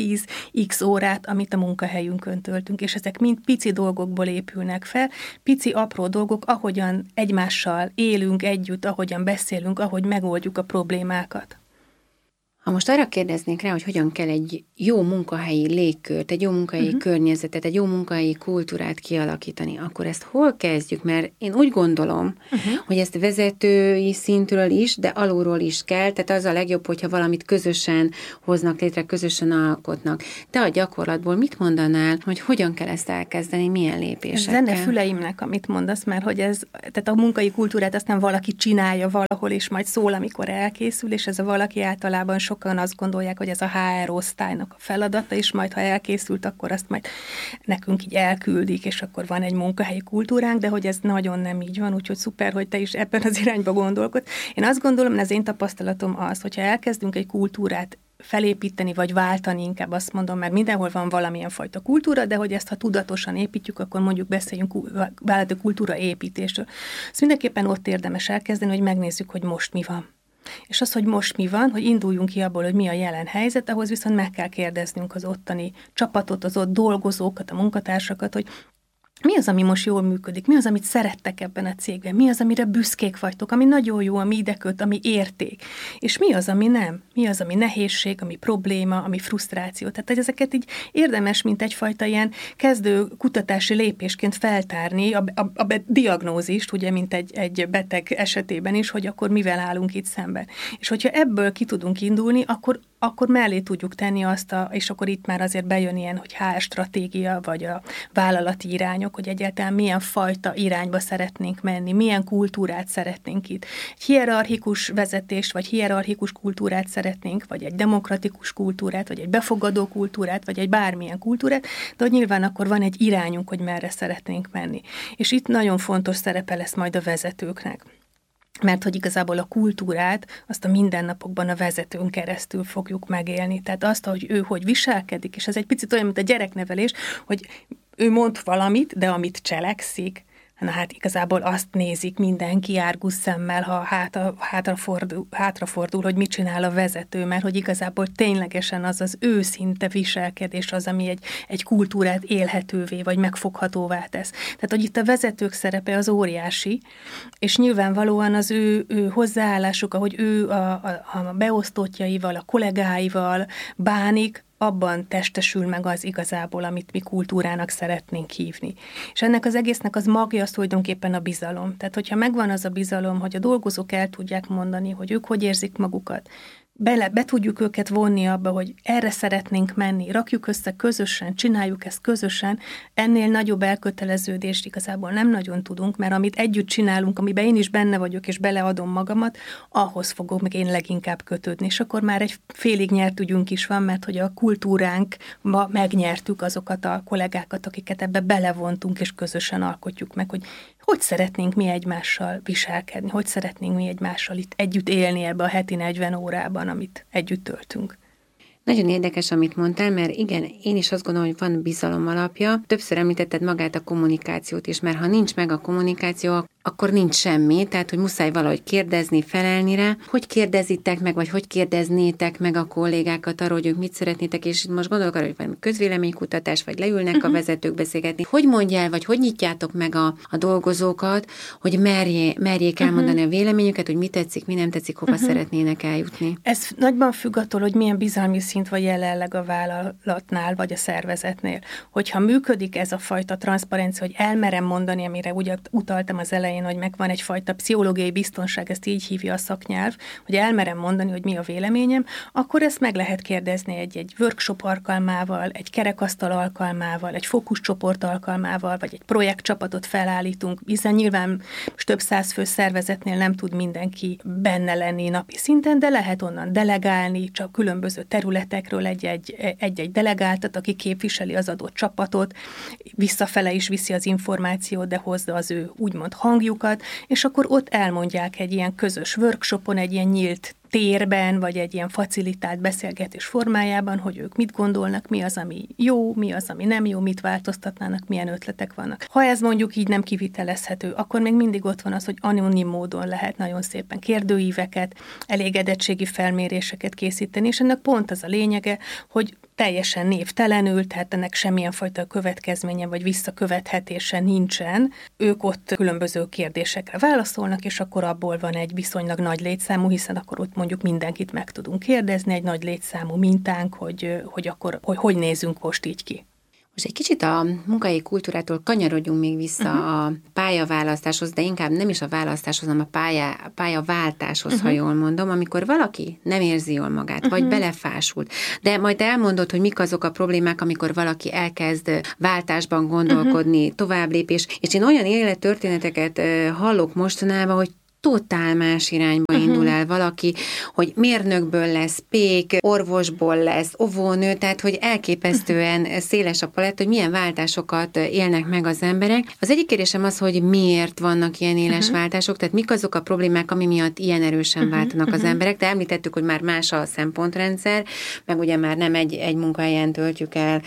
J: 8-10 órát, amit a munkahelyünkön töltünk, és ezek mind pici dolgokból épülnek fel, pici apró dolgok, ahogyan egymással élünk együtt, ahogyan beszélünk, ahogy megoldjuk a problémákat.
I: Ha most arra kérdeznék rá, hogy hogyan kell egy jó munkahelyi légkört, egy jó munkahelyi környezetet, egy jó munkahelyi kultúrát kialakítani, akkor ezt hol kezdjük? Mert én úgy gondolom, hogy ezt vezetői szintről is, de alulról is kell, tehát az a legjobb, hogyha valamit közösen hoznak létre, közösen alkotnak. Te a gyakorlatból mit mondanál, hogy hogyan kell ezt elkezdeni, milyen lépésekkel?
J: Zene füleimnek, amit mondasz, mert hogy ez, tehát a munkai kultúrát azt nem valaki csinálja valahol, és majd szól, amikor elkészül, és ez a valaki általában sokan azt gondolják, hogy ez a HR osztálynak a feladata, és majd, ha elkészült, akkor azt majd nekünk így elküldik, és akkor van egy munkahelyi kultúránk, de hogy ez nagyon nem így van, úgyhogy szuper, hogy te is ebben az irányba gondolkodsz. Én azt gondolom, ez én tapasztalatom az, hogyha elkezdünk egy kultúrát felépíteni, vagy váltani, inkább azt mondom, mert mindenhol van valamilyen fajta kultúra, de hogy ezt, ha tudatosan építjük, akkor mondjuk beszéljünk vállalati kultúra építésről. Ezt mindenképpen ott érdemes elkezdeni, hogy megnézzük, hogy most mi van. És az, hogy most mi van, hogy induljunk ki abból, hogy mi a jelen helyzet, ahhoz viszont meg kell kérdeznünk az ottani csapatot, az ott dolgozókat, a munkatársakat, hogy mi az, ami most jól működik, mi az, amit szerettek ebben a cégben, mi az, amire büszkék vagytok, ami nagyon jó, ami ide köt, ami érték, és mi az, ami nem, mi az, ami nehézség, ami probléma, ami frusztráció. Tehát ezeket így érdemes, mint egyfajta ilyen kezdő kutatási lépésként feltárni a diagnózist, ugye, mint egy beteg esetében is, hogy akkor mivel állunk itt szemben. És hogyha ebből ki tudunk indulni, akkor mellé tudjuk tenni azt, és akkor itt már azért bejön ilyen, hogy HR stratégia, vagy a vállalati irányok, hogy egyáltalán milyen fajta irányba szeretnénk menni, milyen kultúrát szeretnénk itt. Egy hierarchikus vezetést, vagy hierarchikus kultúrát szeretnénk, vagy egy demokratikus kultúrát, vagy egy befogadó kultúrát, vagy egy bármilyen kultúrát, de hogy nyilván akkor van egy irányunk, hogy merre szeretnénk menni. És itt nagyon fontos szerepe lesz majd a vezetőknek. Mert hogy igazából a kultúrát azt a mindennapokban a vezetőn keresztül fogjuk megélni. Tehát azt, hogy ő hogy viselkedik, és ez egy picit olyan, mint a gyereknevelés, hogy ő mond valamit, de amit cselekszik, na hát igazából azt nézik mindenki árgus szemmel, ha hátrafordul, hogy mit csinál a vezető, mert hogy igazából ténylegesen az az őszinte viselkedés az, ami egy kultúrát élhetővé vagy megfoghatóvá tesz. Tehát, hogy itt a vezetők szerepe az óriási, és nyilvánvalóan az ő hozzáállásuk, ahogy ő a beosztottjaival, a kollégáival bánik, abban testesül meg az igazából, amit mi kultúrának szeretnénk hívni. És ennek az egésznek az magja az tulajdonképpen a bizalom. Tehát, hogyha megvan az a bizalom, hogy a dolgozók el tudják mondani, hogy ők hogy érzik magukat, be tudjuk őket vonni abba, hogy erre szeretnénk menni, rakjuk össze közösen, csináljuk ezt közösen, ennél nagyobb elköteleződést igazából nem nagyon tudunk, mert amit együtt csinálunk, amiben én is benne vagyok, és beleadom magamat, ahhoz fogok meg én leginkább kötődni. És akkor már egy félig nyert ügyünk is van, mert hogy a kultúránkba megnyertük azokat a kollégákat, akiket ebbe belevontunk, és közösen alkotjuk meg, hogy szeretnénk mi egymással viselkedni, hogy szeretnénk mi egymással itt együtt élni ebbe a heti 40 órában, amit együtt töltünk.
I: Nagyon érdekes, amit mondtál, mert igen, én is azt gondolom, hogy van bizalom alapja. Többször említetted magát a kommunikációt is, mert ha nincs meg a kommunikáció, akkor nincs semmi, tehát hogy muszáj valahogy kérdezni, felelni rá. Hogy kérdezitek meg, vagy hogy kérdeznétek meg a kollégákat arról, hogy ők mit szeretnétek, és most gondolok arra, hogy valami közvéleménykutatás, vagy leülnek a vezetők beszélgetni. Hogy mondjál, vagy hogy nyitjátok meg a dolgozókat, hogy merjék elmondani a véleményüket, hogy mi tetszik, mi nem tetszik, hova szeretnének eljutni.
J: Ez nagyban függ attól, hogy milyen bizalmi szint vagy jelenleg a vállalatnál, vagy a szervezetnél. Hogyha működik ez a fajta transzparencia, hogy elmerem mondani, amire ugye utaltam az elején, hogy megvan egyfajta pszichológiai biztonság, ezt így hívja a szaknyelv, hogy elmerem mondani, hogy mi a véleményem, akkor ezt meg lehet kérdezni egy workshop alkalmával, egy kerekasztal alkalmával, egy fókuszcsoport alkalmával, vagy egy projektcsapatot felállítunk, hiszen nyilván most több 100 fő szervezetnél nem tud mindenki benne lenni napi szinten, de lehet onnan delegálni, csak különböző területekről egy-egy delegáltat, aki képviseli az adott csapatot, visszafele is viszi az információt, de hozza az ő úgymond hangjukat, és akkor ott elmondják egy ilyen közös workshopon, egy ilyen nyílt térben, vagy egy ilyen facilitált beszélgetés formájában, hogy ők mit gondolnak, mi az, ami jó, mi az, ami nem jó, mit változtatnának, milyen ötletek vannak. Ha ez mondjuk így nem kivitelezhető, akkor még mindig ott van az, hogy anonim módon lehet nagyon szépen kérdőíveket, elégedettségi felméréseket készíteni, és ennek pont az a lényege, hogy teljesen névtelenül, tehát ennek semmilyen fajta következménye vagy visszakövethetése nincsen. Ők ott különböző kérdésekre válaszolnak, és akkor abból van egy viszonylag nagy létszámú, hiszen akkor ott mondjuk mindenkit meg tudunk kérdezni, egy nagy létszámú mintánk, hogy akkor hogy nézünk most így ki.
I: Most egy kicsit a munkahelyi kultúrától kanyarodjunk még vissza a pályaválasztáshoz, de inkább nem is a választáshoz, hanem a pályaváltáshoz, ha jól mondom, amikor valaki nem érzi jól magát, vagy belefásult. De majd elmondod, hogy mik azok a problémák, amikor valaki elkezd váltásban gondolkodni, továbblépés, és én olyan élettörténeteket hallok mostanában, hogy totál más irányba indul el valaki, hogy mérnökből lesz pék, orvosból lesz óvónő, tehát hogy elképesztően széles a palett, hogy milyen váltásokat élnek meg az emberek. Az egyik kérdésem az, hogy miért vannak ilyen éles váltások, tehát mik azok a problémák, ami miatt ilyen erősen váltanak az emberek, de említettük, hogy már más a szempontrendszer, meg ugye már nem egy munkahelyen töltjük el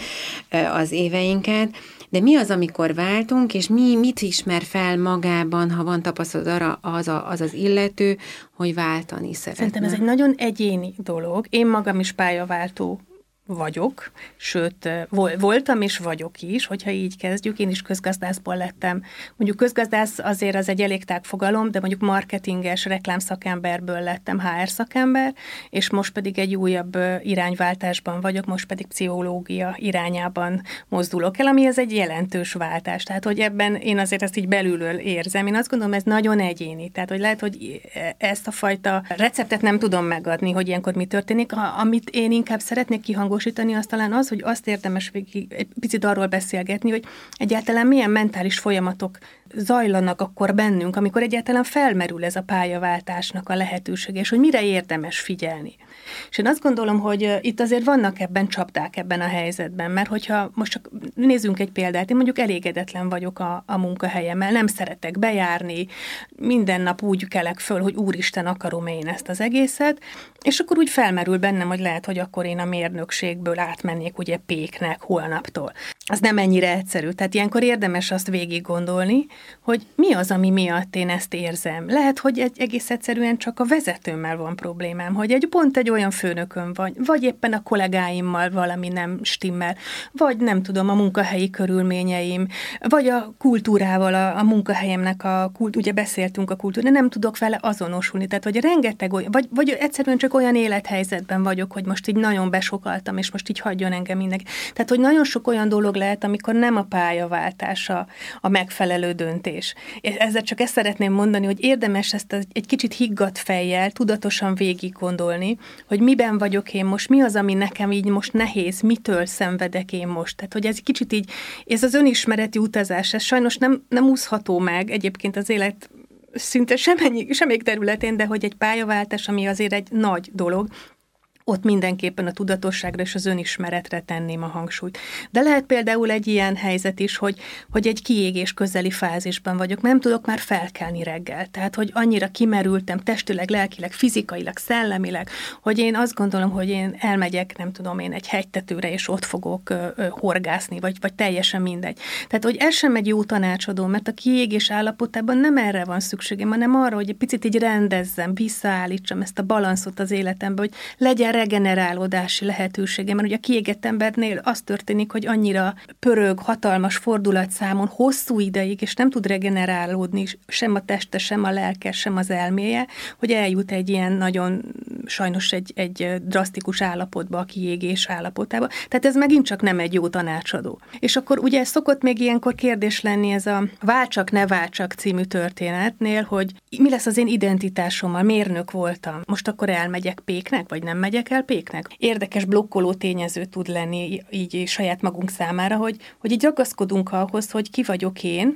I: az éveinket. De mi az, amikor váltunk, és mit ismer fel magában, ha van tapasztalat arra az illető, hogy váltani szeretne?
J: Szerintem ez egy nagyon egyéni dolog. Én magam is pályaváltó vagyok, sőt, voltam és vagyok is, hogyha így kezdjük. Én is közgazdászból lettem. Mondjuk közgazdász azért az egy elég tág fogalom, de mondjuk marketinges, reklámszakemberből lettem HR szakember, és most pedig egy újabb irányváltásban vagyok, most pedig pszichológia irányában mozdulok el, ami ez egy jelentős váltás. Tehát, hogy ebben én azért ezt így belülről érzem. Én azt gondolom, ez nagyon egyéni. Tehát, hogy lehet, hogy ezt a fajta receptet nem tudom megadni, hogy ilyenkor mi történik. Amit én inkább szeretnék kihangosítani, az talán az, hogy azt érdemes egy picit arról beszélgetni, hogy egyáltalán milyen mentális folyamatok zajlanak akkor bennünk, amikor egyáltalán felmerül ez a pályaváltásnak a lehetősége, és hogy mire érdemes figyelni. És én azt gondolom, hogy itt azért vannak ebben csapdák ebben a helyzetben, mert hogyha most csak nézzünk egy példát, én mondjuk elégedetlen vagyok a munkahelyemmel, nem szeretek bejárni, minden nap úgy kelek föl, hogy úristen, akarom én ezt az egészet, és akkor úgy felmerül bennem, hogy lehet, hogy akkor én a mérnökségből átmennék ugye péknek holnaptól. Az nem ennyire egyszerű, tehát ilyenkor érdemes azt végig gondolni, hogy mi az, ami miatt én ezt érzem. Lehet, hogy egész egyszerűen csak a vezetőmmel van problémám, hogy pont egy olyan főnököm vagy éppen a kollégáimmal valami nem stimmel, vagy nem tudom, a munkahelyi körülményeim, vagy a kultúrával, a munkahelyemnek ugye beszéltünk a kultúra, de nem tudok vele azonosulni. Tehát, vagy rengeteg olyan, vagy egyszerűen csak olyan élethelyzetben vagyok, hogy most így nagyon besokaltam, és most így hagyjon engem mindenki. Tehát, hogy nagyon sok olyan dolog lehet, amikor nem a pályaváltás a megfelelő döntés. Ezzel csak ezt szeretném mondani, hogy érdemes ezt egy kicsit higgadt fejjel tudatosan végig gondolni, hogy miben vagyok én most, mi az, ami nekem így most nehéz, mitől szenvedek én most. Tehát, hogy ez kicsit így, ez az önismereti utazás, ez sajnos nem úszható meg egyébként az élet szinte semmelyik területén, de hogy egy pályaváltás, ami azért egy nagy dolog, ott mindenképpen a tudatosságra és az önismeretre tenném a hangsúlyt. De lehet például egy ilyen helyzet is, hogy egy kiégés közeli fázisban vagyok, nem tudok már felkelni reggel. Tehát, hogy annyira kimerültem testileg, lelkileg, fizikailag, szellemileg, hogy én azt gondolom, hogy én elmegyek, nem tudom én, egy hegytetőre, és ott fogok horgászni, vagy teljesen mindegy. Tehát, hogy ez sem egy jó tanácsadó, mert a kiégés állapotában nem erre van szükségem, hanem arra, hogy egy picit így rendezzem, visszaállítsam ezt a balanszot az életembe, hogy legyen regenerálódási lehetősége, mert ugye a kiégett embernél az történik, hogy annyira pörög, hatalmas fordulatszámon, hosszú ideig, és nem tud regenerálódni sem a teste, sem a lelke, sem az elméje, hogy eljut egy ilyen nagyon, sajnos egy drasztikus állapotba, a kiégés állapotába. Tehát ez megint csak nem egy jó tanácsadó. És akkor ugye szokott még ilyenkor kérdés lenni ez a váltsak, ne váltsak című történetnél, hogy mi lesz az én identitásommal, mérnök voltam, most akkor elmegyek péknek, vagy nem megyek el péknek. Érdekes blokkoló tényező tud lenni így saját magunk számára, hogy így ragaszkodunk ahhoz, hogy ki vagyok én,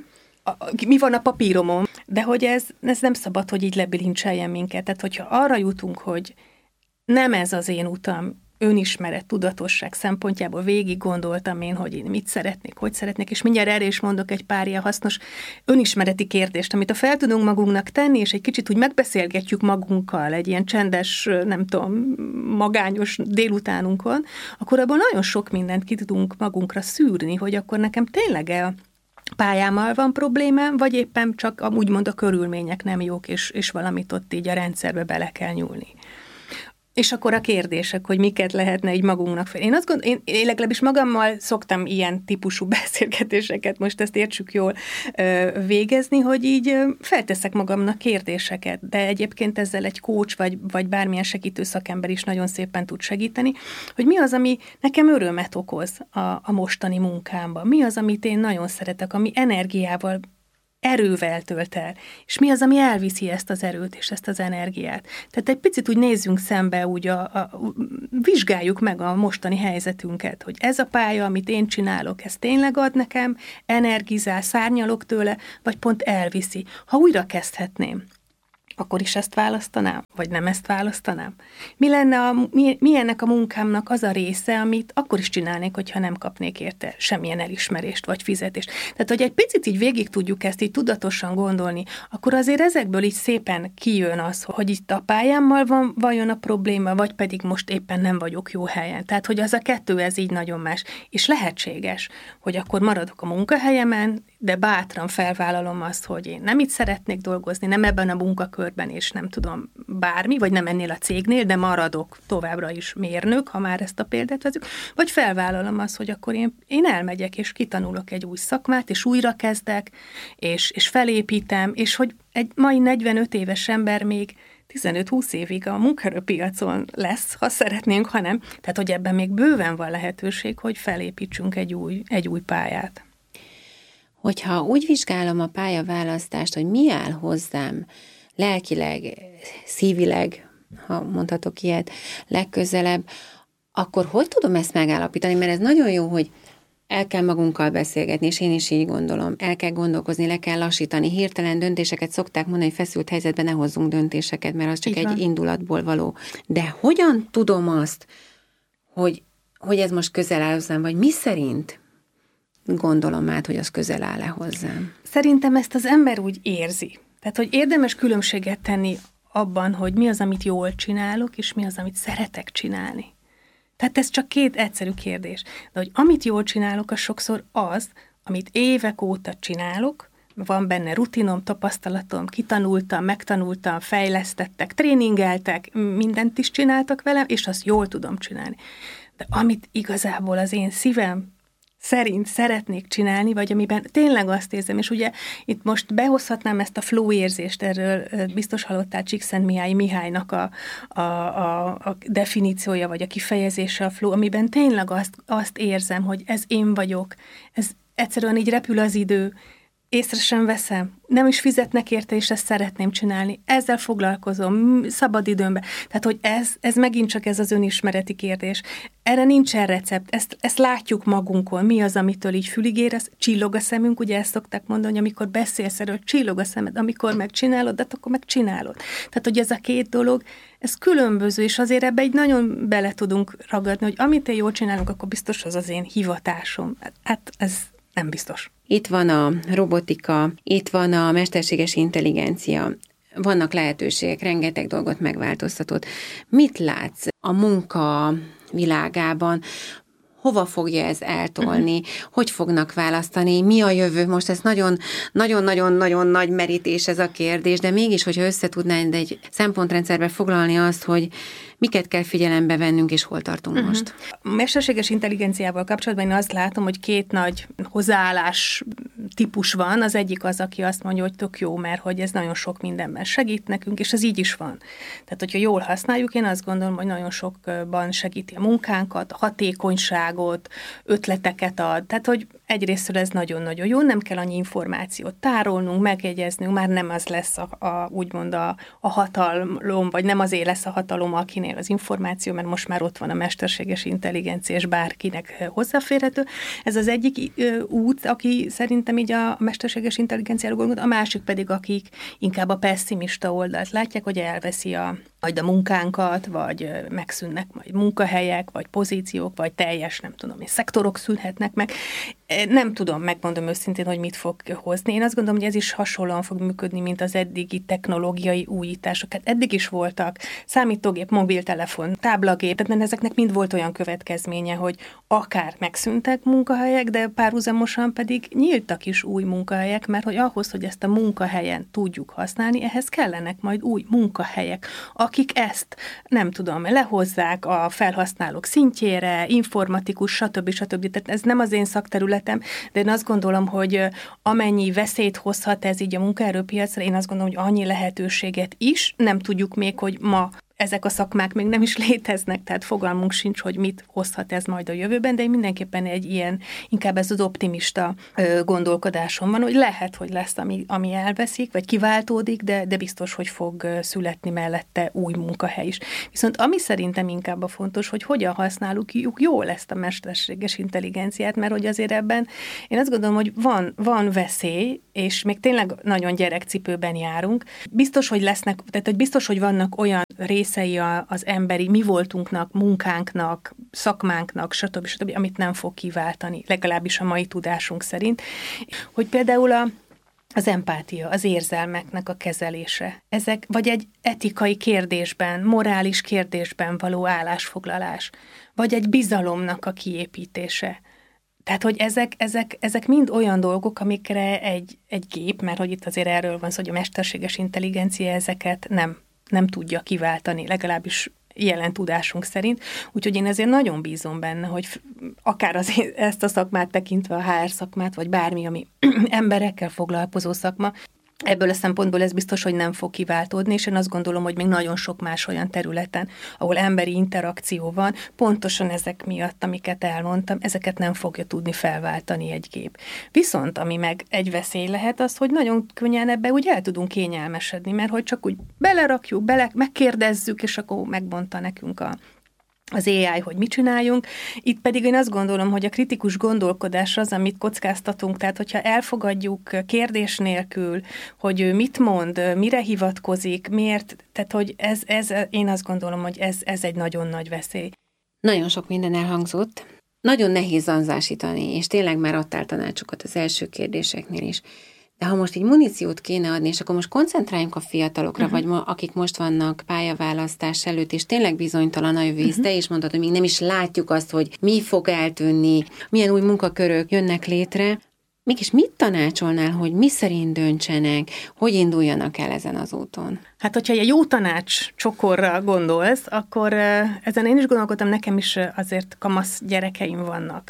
J: mi van a papíromon, de hogy ez nem szabad, hogy így lebilincseljen minket. Tehát, hogyha arra jutunk, hogy nem ez az én utam, önismeret, tudatosság szempontjából végig gondoltam én, hogy én mit szeretnék, hogy szeretnék, és mindjárt erre is mondok egy pár ilyen hasznos önismereti kérdést, amit fel tudunk magunknak tenni, és egy kicsit úgy megbeszélgetjük magunkkal egy ilyen csendes, nem tudom, magányos délutánunkon, akkor abból nagyon sok mindent ki tudunk magunkra szűrni, hogy akkor nekem tényleg a pályámmal van problémám, vagy éppen csak úgymond a körülmények nem jók, és valamit ott így a rendszerbe bele kell nyúlni. És akkor a kérdések, hogy miket lehetne így magunknak fel. Én azt gondolom, én legalábbis magammal szoktam ilyen típusú beszélgetéseket, most ezt értsük jól, végezni, hogy így felteszek magamnak kérdéseket, de egyébként ezzel egy coach vagy bármilyen segítő szakember is nagyon szépen tud segíteni, hogy mi az, ami nekem örömet okoz a mostani munkámban, mi az, amit én nagyon szeretek, ami energiával, erővel tölt el, és mi az, ami elviszi ezt az erőt és ezt az energiát. Tehát egy picit úgy nézzünk szembe, úgy vizsgáljuk meg a mostani helyzetünket, hogy ez a pálya, amit én csinálok, ez tényleg ad nekem, energizál, szárnyalok tőle, vagy pont elviszi. Ha újra kezdhetném, akkor is ezt választanám, vagy nem ezt választanám? Mi ennek a munkámnak az a része, amit akkor is csinálnék, hogyha nem kapnék érte semmilyen elismerést, vagy fizetést. Tehát, hogy egy picit így végig tudjuk ezt így tudatosan gondolni, akkor azért ezekből így szépen kijön az, hogy itt a pályámmal van vajon a probléma, vagy pedig most éppen nem vagyok jó helyen. Tehát, hogy az a kettő, ez így nagyon más. És lehetséges, hogy akkor maradok a munkahelyemen, de bátran felvállalom azt, hogy én nem itt szeretnék dolgozni, nem ebben a munkakörben, és nem tudom bármi, vagy nem ennél a cégnél, de maradok továbbra is mérnök, ha már ezt a példát veszük, vagy felvállalom azt, hogy akkor én elmegyek, és kitanulok egy új szakmát, és újra kezdek, és felépítem, és hogy egy mai 45 éves ember még 15-20 évig a munkaerőpiacon lesz, ha szeretnénk, ha nem. Tehát, hogy ebben még bőven van lehetőség, hogy felépítsünk egy új pályát.
I: Hogyha úgy vizsgálom a pályaválasztást, hogy mi áll hozzám lelkileg, szívileg, ha mondhatok ilyet, legközelebb, akkor hogy tudom ezt megállapítani? Mert ez nagyon jó, hogy el kell magunkkal beszélgetni, és én is így gondolom. El kell gondolkozni, le kell lassítani. Hirtelen döntéseket szokták mondani, hogy feszült helyzetben ne hozzunk döntéseket, mert az csak egy indulatból való. De hogyan tudom azt, hogy ez most közel áll hozzám, vagy mi szerint gondolom át, hogy az közel áll-e hozzám?
J: Szerintem ezt az ember úgy érzi. Tehát, hogy érdemes különbséget tenni abban, hogy mi az, amit jól csinálok, és mi az, amit szeretek csinálni. Tehát ez csak két egyszerű kérdés. De hogy amit jól csinálok, az sokszor az, amit évek óta csinálok, van benne rutinom, tapasztalatom, kitanultam, megtanultam, fejlesztettek, tréningeltek, mindent is csináltak velem, és azt jól tudom csinálni. De amit igazából az én szívem szerint szeretnék csinálni, vagy amiben tényleg azt érzem, és ugye itt most behozhatnám ezt a flow érzést, erről biztos hallottál Csíkszentmihalyi Mihálynak a definíciója, vagy a kifejezése a flow, amiben tényleg azt érzem, hogy ez én vagyok, ez egyszerűen így repül az idő, észre sem veszem, nem is fizetnek érte, és ezt szeretném csinálni. Ezzel foglalkozom, szabad időmben. Tehát, hogy ez megint csak ez az önismereti kérdés. Erre nincsen recept, ezt látjuk magunkon. Mi az, amitől így fülig érez, csillog a szemünk, ugye ezt szokták mondani, hogy amikor beszélsz erről, csillog a szemed, amikor megcsinálod, de akkor megcsinálod. Tehát, hogy ez a két dolog, ez különböző, és azért ebbe egy nagyon bele tudunk ragadni, hogy amit én jól csinálunk, akkor biztos az én hivatásom. Hát ez nem biztos.
I: Itt van a robotika, itt van a mesterséges intelligencia, vannak lehetőségek, rengeteg dolgot megváltoztatott. Mit látsz a munka világában? Hova fogja ez eltolni? Hogy fognak választani? Mi a jövő? Most ez nagyon-nagyon nagy merítés ez a kérdés, de mégis, hogyha összetudnánk egy szempontrendszerbe foglalni azt, hogy miket kell figyelembe vennünk, és hol tartunk most?
J: A mesterséges intelligenciával kapcsolatban én azt látom, hogy két nagy hozzáállás típus van. Az egyik az, aki azt mondja, hogy tök jó, mert hogy ez nagyon sok mindenben segít nekünk, és ez így is van. Tehát, hogyha jól használjuk, én azt gondolom, hogy nagyon sokban segíti a munkánkat, a hatékonyságot, ötleteket ad. Tehát, hogy egyrésztről ez nagyon-nagyon jó, nem kell annyi információt tárolnunk, megjegyeznünk, már nem az lesz úgymond a hatalom, vagy nem azért lesz a hatalom, akinél az információ, mert most már ott van a mesterséges intelligencia, és bárkinek hozzáférhető. Ez az egyik út, aki szerintem így a mesterséges intelligenciáról gondol, a másik pedig, akik inkább a pesszimista oldalt látják, hogy elveszi majd a munkánkat, vagy megszűnnek majd munkahelyek, vagy pozíciók, vagy teljes, nem tudom, szektorok szűnhetnek meg. Nem tudom, megmondom őszintén, hogy mit fog hozni. Én azt gondolom, hogy ez is hasonlóan fog működni, mint az eddigi technológiai újítások. Hát eddig is voltak számítógép, mobiltelefon, táblagép, tehát ezeknek mind volt olyan következménye, hogy akár megszűntek munkahelyek, de párhuzamosan pedig nyíltak is új munkahelyek, mert hogy ahhoz, hogy ezt a munkahelyen tudjuk használni, ehhez kellenek majd új munkahelyek, akik ezt, nem tudom, lehozzák a felhasználók szintjére, informatikus, stb. Tehát ez nem az én szakterületem, de én azt gondolom, hogy amennyi veszélyt hozhat ez így a munkaerőpiacra, én azt gondolom, hogy annyi lehetőséget is, nem tudjuk még, hogy ma ezek a szakmák még nem is léteznek, tehát fogalmunk sincs, hogy mit hozhat ez majd a jövőben, de én mindenképpen egy ilyen, inkább ez az optimista gondolkodásom van, hogy lehet, hogy lesz, ami elveszik, vagy kiváltódik, de biztos, hogy fog születni mellette új munkahely is. Viszont ami szerintem inkább a fontos, hogy hogyan használjuk jól ezt a mesterséges intelligenciát, mert hogy azért ebben én azt gondolom, hogy van veszély, és még tényleg nagyon gyerekcipőben járunk. Biztos, hogy lesznek, tehát hogy biztos, hogy vannak olyan részei az emberi mi voltunknak, munkánknak, szakmánknak, stb., amit nem fog kiváltani, legalábbis a mai tudásunk szerint. Hogy például az empátia, az érzelmeknek a kezelése, ezek vagy egy etikai kérdésben, morális kérdésben való állásfoglalás, vagy egy bizalomnak a kiépítése. Tehát, hogy ezek mind olyan dolgok, amikre egy gép, mert hogy itt azért erről van szó, hogy a mesterséges intelligencia ezeket nem tudja kiváltani, legalábbis jelen tudásunk szerint. Úgyhogy én ezért nagyon bízom benne, hogy akár ezt a szakmát tekintve, a HR szakmát, vagy bármi, ami emberekkel foglalkozó szakma, ebből a szempontból ez biztos, hogy nem fog kiváltódni, és én azt gondolom, hogy még nagyon sok más olyan területen, ahol emberi interakció van, pontosan ezek miatt, amiket elmondtam, ezeket nem fogja tudni felváltani egy gép. Viszont, ami meg egy veszély lehet, az, hogy nagyon könnyen ebbe úgy el tudunk kényelmesedni, mert hogy csak úgy belerakjuk, megkérdezzük, és akkor megmondta nekünk az AI, hogy mit csináljunk. Itt pedig én azt gondolom, hogy a kritikus gondolkodás az, amit kockáztatunk, tehát hogyha elfogadjuk kérdés nélkül, hogy ő mit mond, mire hivatkozik, miért, tehát hogy ez én azt gondolom, hogy ez egy nagyon nagy veszély.
I: Nagyon sok minden elhangzott. Nagyon nehéz zanzásítani, és tényleg már adtál tanácsokat az első kérdéseknél is. De ha most így muníciót kéne adni, és akkor most koncentráljunk a fiatalokra, vagy akik most vannak pályaválasztás előtt, és tényleg bizonytalan a jövő, te is mondtad, hogy még nem is látjuk azt, hogy mi fog eltűnni, milyen új munkakörök jönnek létre. Mégis mit tanácsolnál, hogy mi szerint döntsenek, hogy induljanak el ezen az úton?
J: Hát, hogyha egy jó tanács csokorra gondolsz, akkor ezen én is gondolkodtam, nekem is azért kamasz gyerekeim vannak,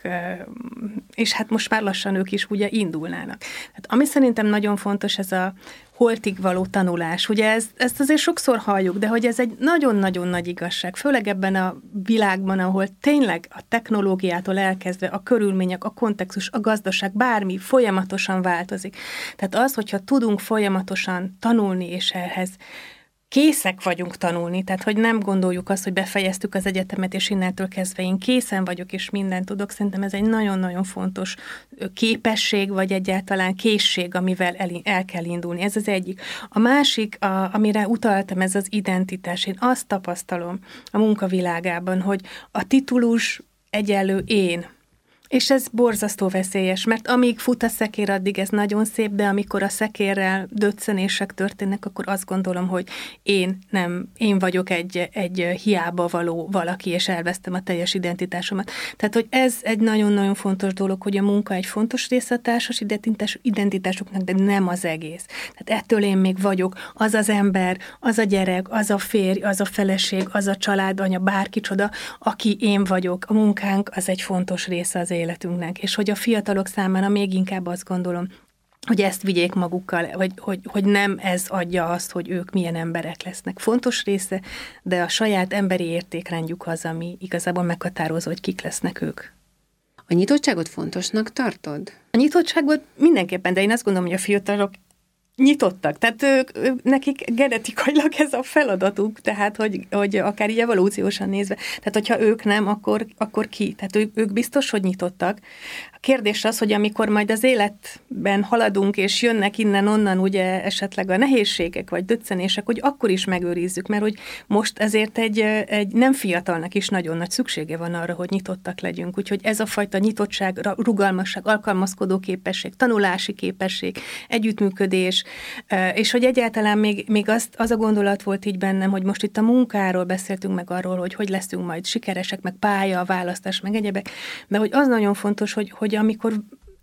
J: és hát most már lassan ők is ugye indulnának. Hát, ami szerintem nagyon fontos, ez a holtig való tanulás. Ugye ezt azért sokszor halljuk, de hogy ez egy nagyon-nagyon nagy igazság, főleg ebben a világban, ahol tényleg a technológiától elkezdve a körülmények, a kontextus, a gazdaság, bármi folyamatosan változik. Tehát az, hogyha tudunk folyamatosan tanulni, és ehhez készek vagyunk tanulni, tehát hogy nem gondoljuk azt, hogy befejeztük az egyetemet, és innentől kezdve én készen vagyok, és mindent tudok. Szerintem ez egy nagyon-nagyon fontos képesség, vagy egyáltalán készség, amivel el kell indulni. Ez az egyik. A másik, amire utaltam, ez az identitás. Én azt tapasztalom a munkavilágában, hogy a titulus egyenlő én. És ez borzasztó veszélyes, mert amíg fut a szekér, addig ez nagyon szép, de amikor a szekérrel döccenések történnek, akkor azt gondolom, hogy én vagyok egy hiába való valaki, és elvesztem a teljes identitásomat. Tehát, hogy ez egy nagyon-nagyon fontos dolog, hogy a munka egy fontos része a társas identitásoknak, de nem az egész. Tehát ettől én még vagyok az az ember, az a gyerek, az a férj, az a feleség, az a családanya, bárkicsoda, aki én vagyok. A munkánk az egy fontos része az életünknek, és hogy a fiatalok számára még inkább azt gondolom, hogy ezt vigyék magukkal, hogy nem ez adja azt, hogy ők milyen emberek lesznek. Fontos része, de a saját emberi értékrendjük az, ami igazából meghatározó, hogy kik lesznek ők.
I: A nyitottságot fontosnak tartod?
J: A nyitottságot mindenképpen, de én azt gondolom, hogy a fiatalok nyitottak, tehát nekik genetikailag ez a feladatuk, tehát hogy akár így evolúciósan nézve, tehát hogyha ők nem, akkor ki? Tehát ők biztos, hogy nyitottak. A kérdés az, hogy amikor majd az életben haladunk, és jönnek innen-onnan ugye esetleg a nehézségek, vagy döccenések, hogy akkor is megőrizzük, mert hogy most ezért egy nem fiatalnak is nagyon nagy szüksége van arra, hogy nyitottak legyünk. Úgyhogy ez a fajta nyitottság, rugalmasság, alkalmazkodó képesség, tanulási képesség, együttműködés, és hogy egyáltalán még az a gondolat volt így bennem, hogy most itt a munkáról beszéltünk meg arról, hogy leszünk majd sikeresek, meg pálya, választás, meg egyebek, de hogy az nagyon fontos, hogy amikor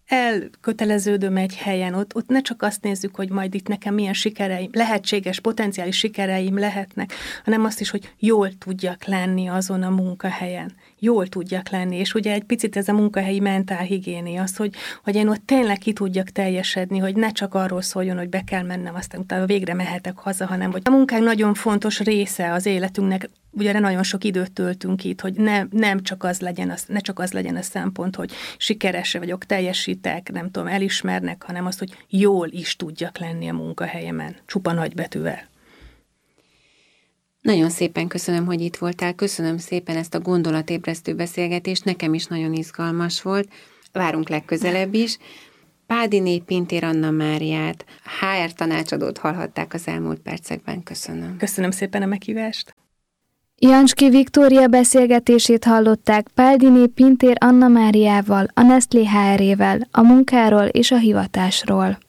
J: elköteleződöm egy helyen, ott ne csak azt nézzük, hogy majd itt nekem milyen sikereim, lehetséges, potenciális sikereim lehetnek, hanem azt is, hogy jól tudjak lenni azon a munkahelyen. Jól tudjak lenni, és ugye egy picit ez a munkahelyi mentálhigiénia, az, hogy én ott tényleg ki tudjak teljesedni, hogy ne csak arról szóljon, hogy be kell mennem, aztán utána végre mehetek haza, hanem hogy a munkánk nagyon fontos része az életünknek, ugye nagyon sok időt töltünk itt, hogy ne csak az legyen a szempont, hogy sikeres vagyok, teljesítek, nem tudom, elismernek, hanem az, hogy jól is tudjak lenni a munkahelyemen, csupa nagybetűvel.
I: Nagyon szépen köszönöm, hogy itt voltál, köszönöm szépen ezt a gondolatébresztő beszélgetést, nekem is nagyon izgalmas volt, várunk legközelebb is. Pádiné Pintér Anna Máriát, HR tanácsadót hallhatták az elmúlt percekben, köszönöm.
J: Köszönöm szépen a meghívást.
G: Jancski Viktória beszélgetését hallották Pádiné Pintér Anna Máriával, a Nestlé HR-ével, a munkáról és a hivatásról.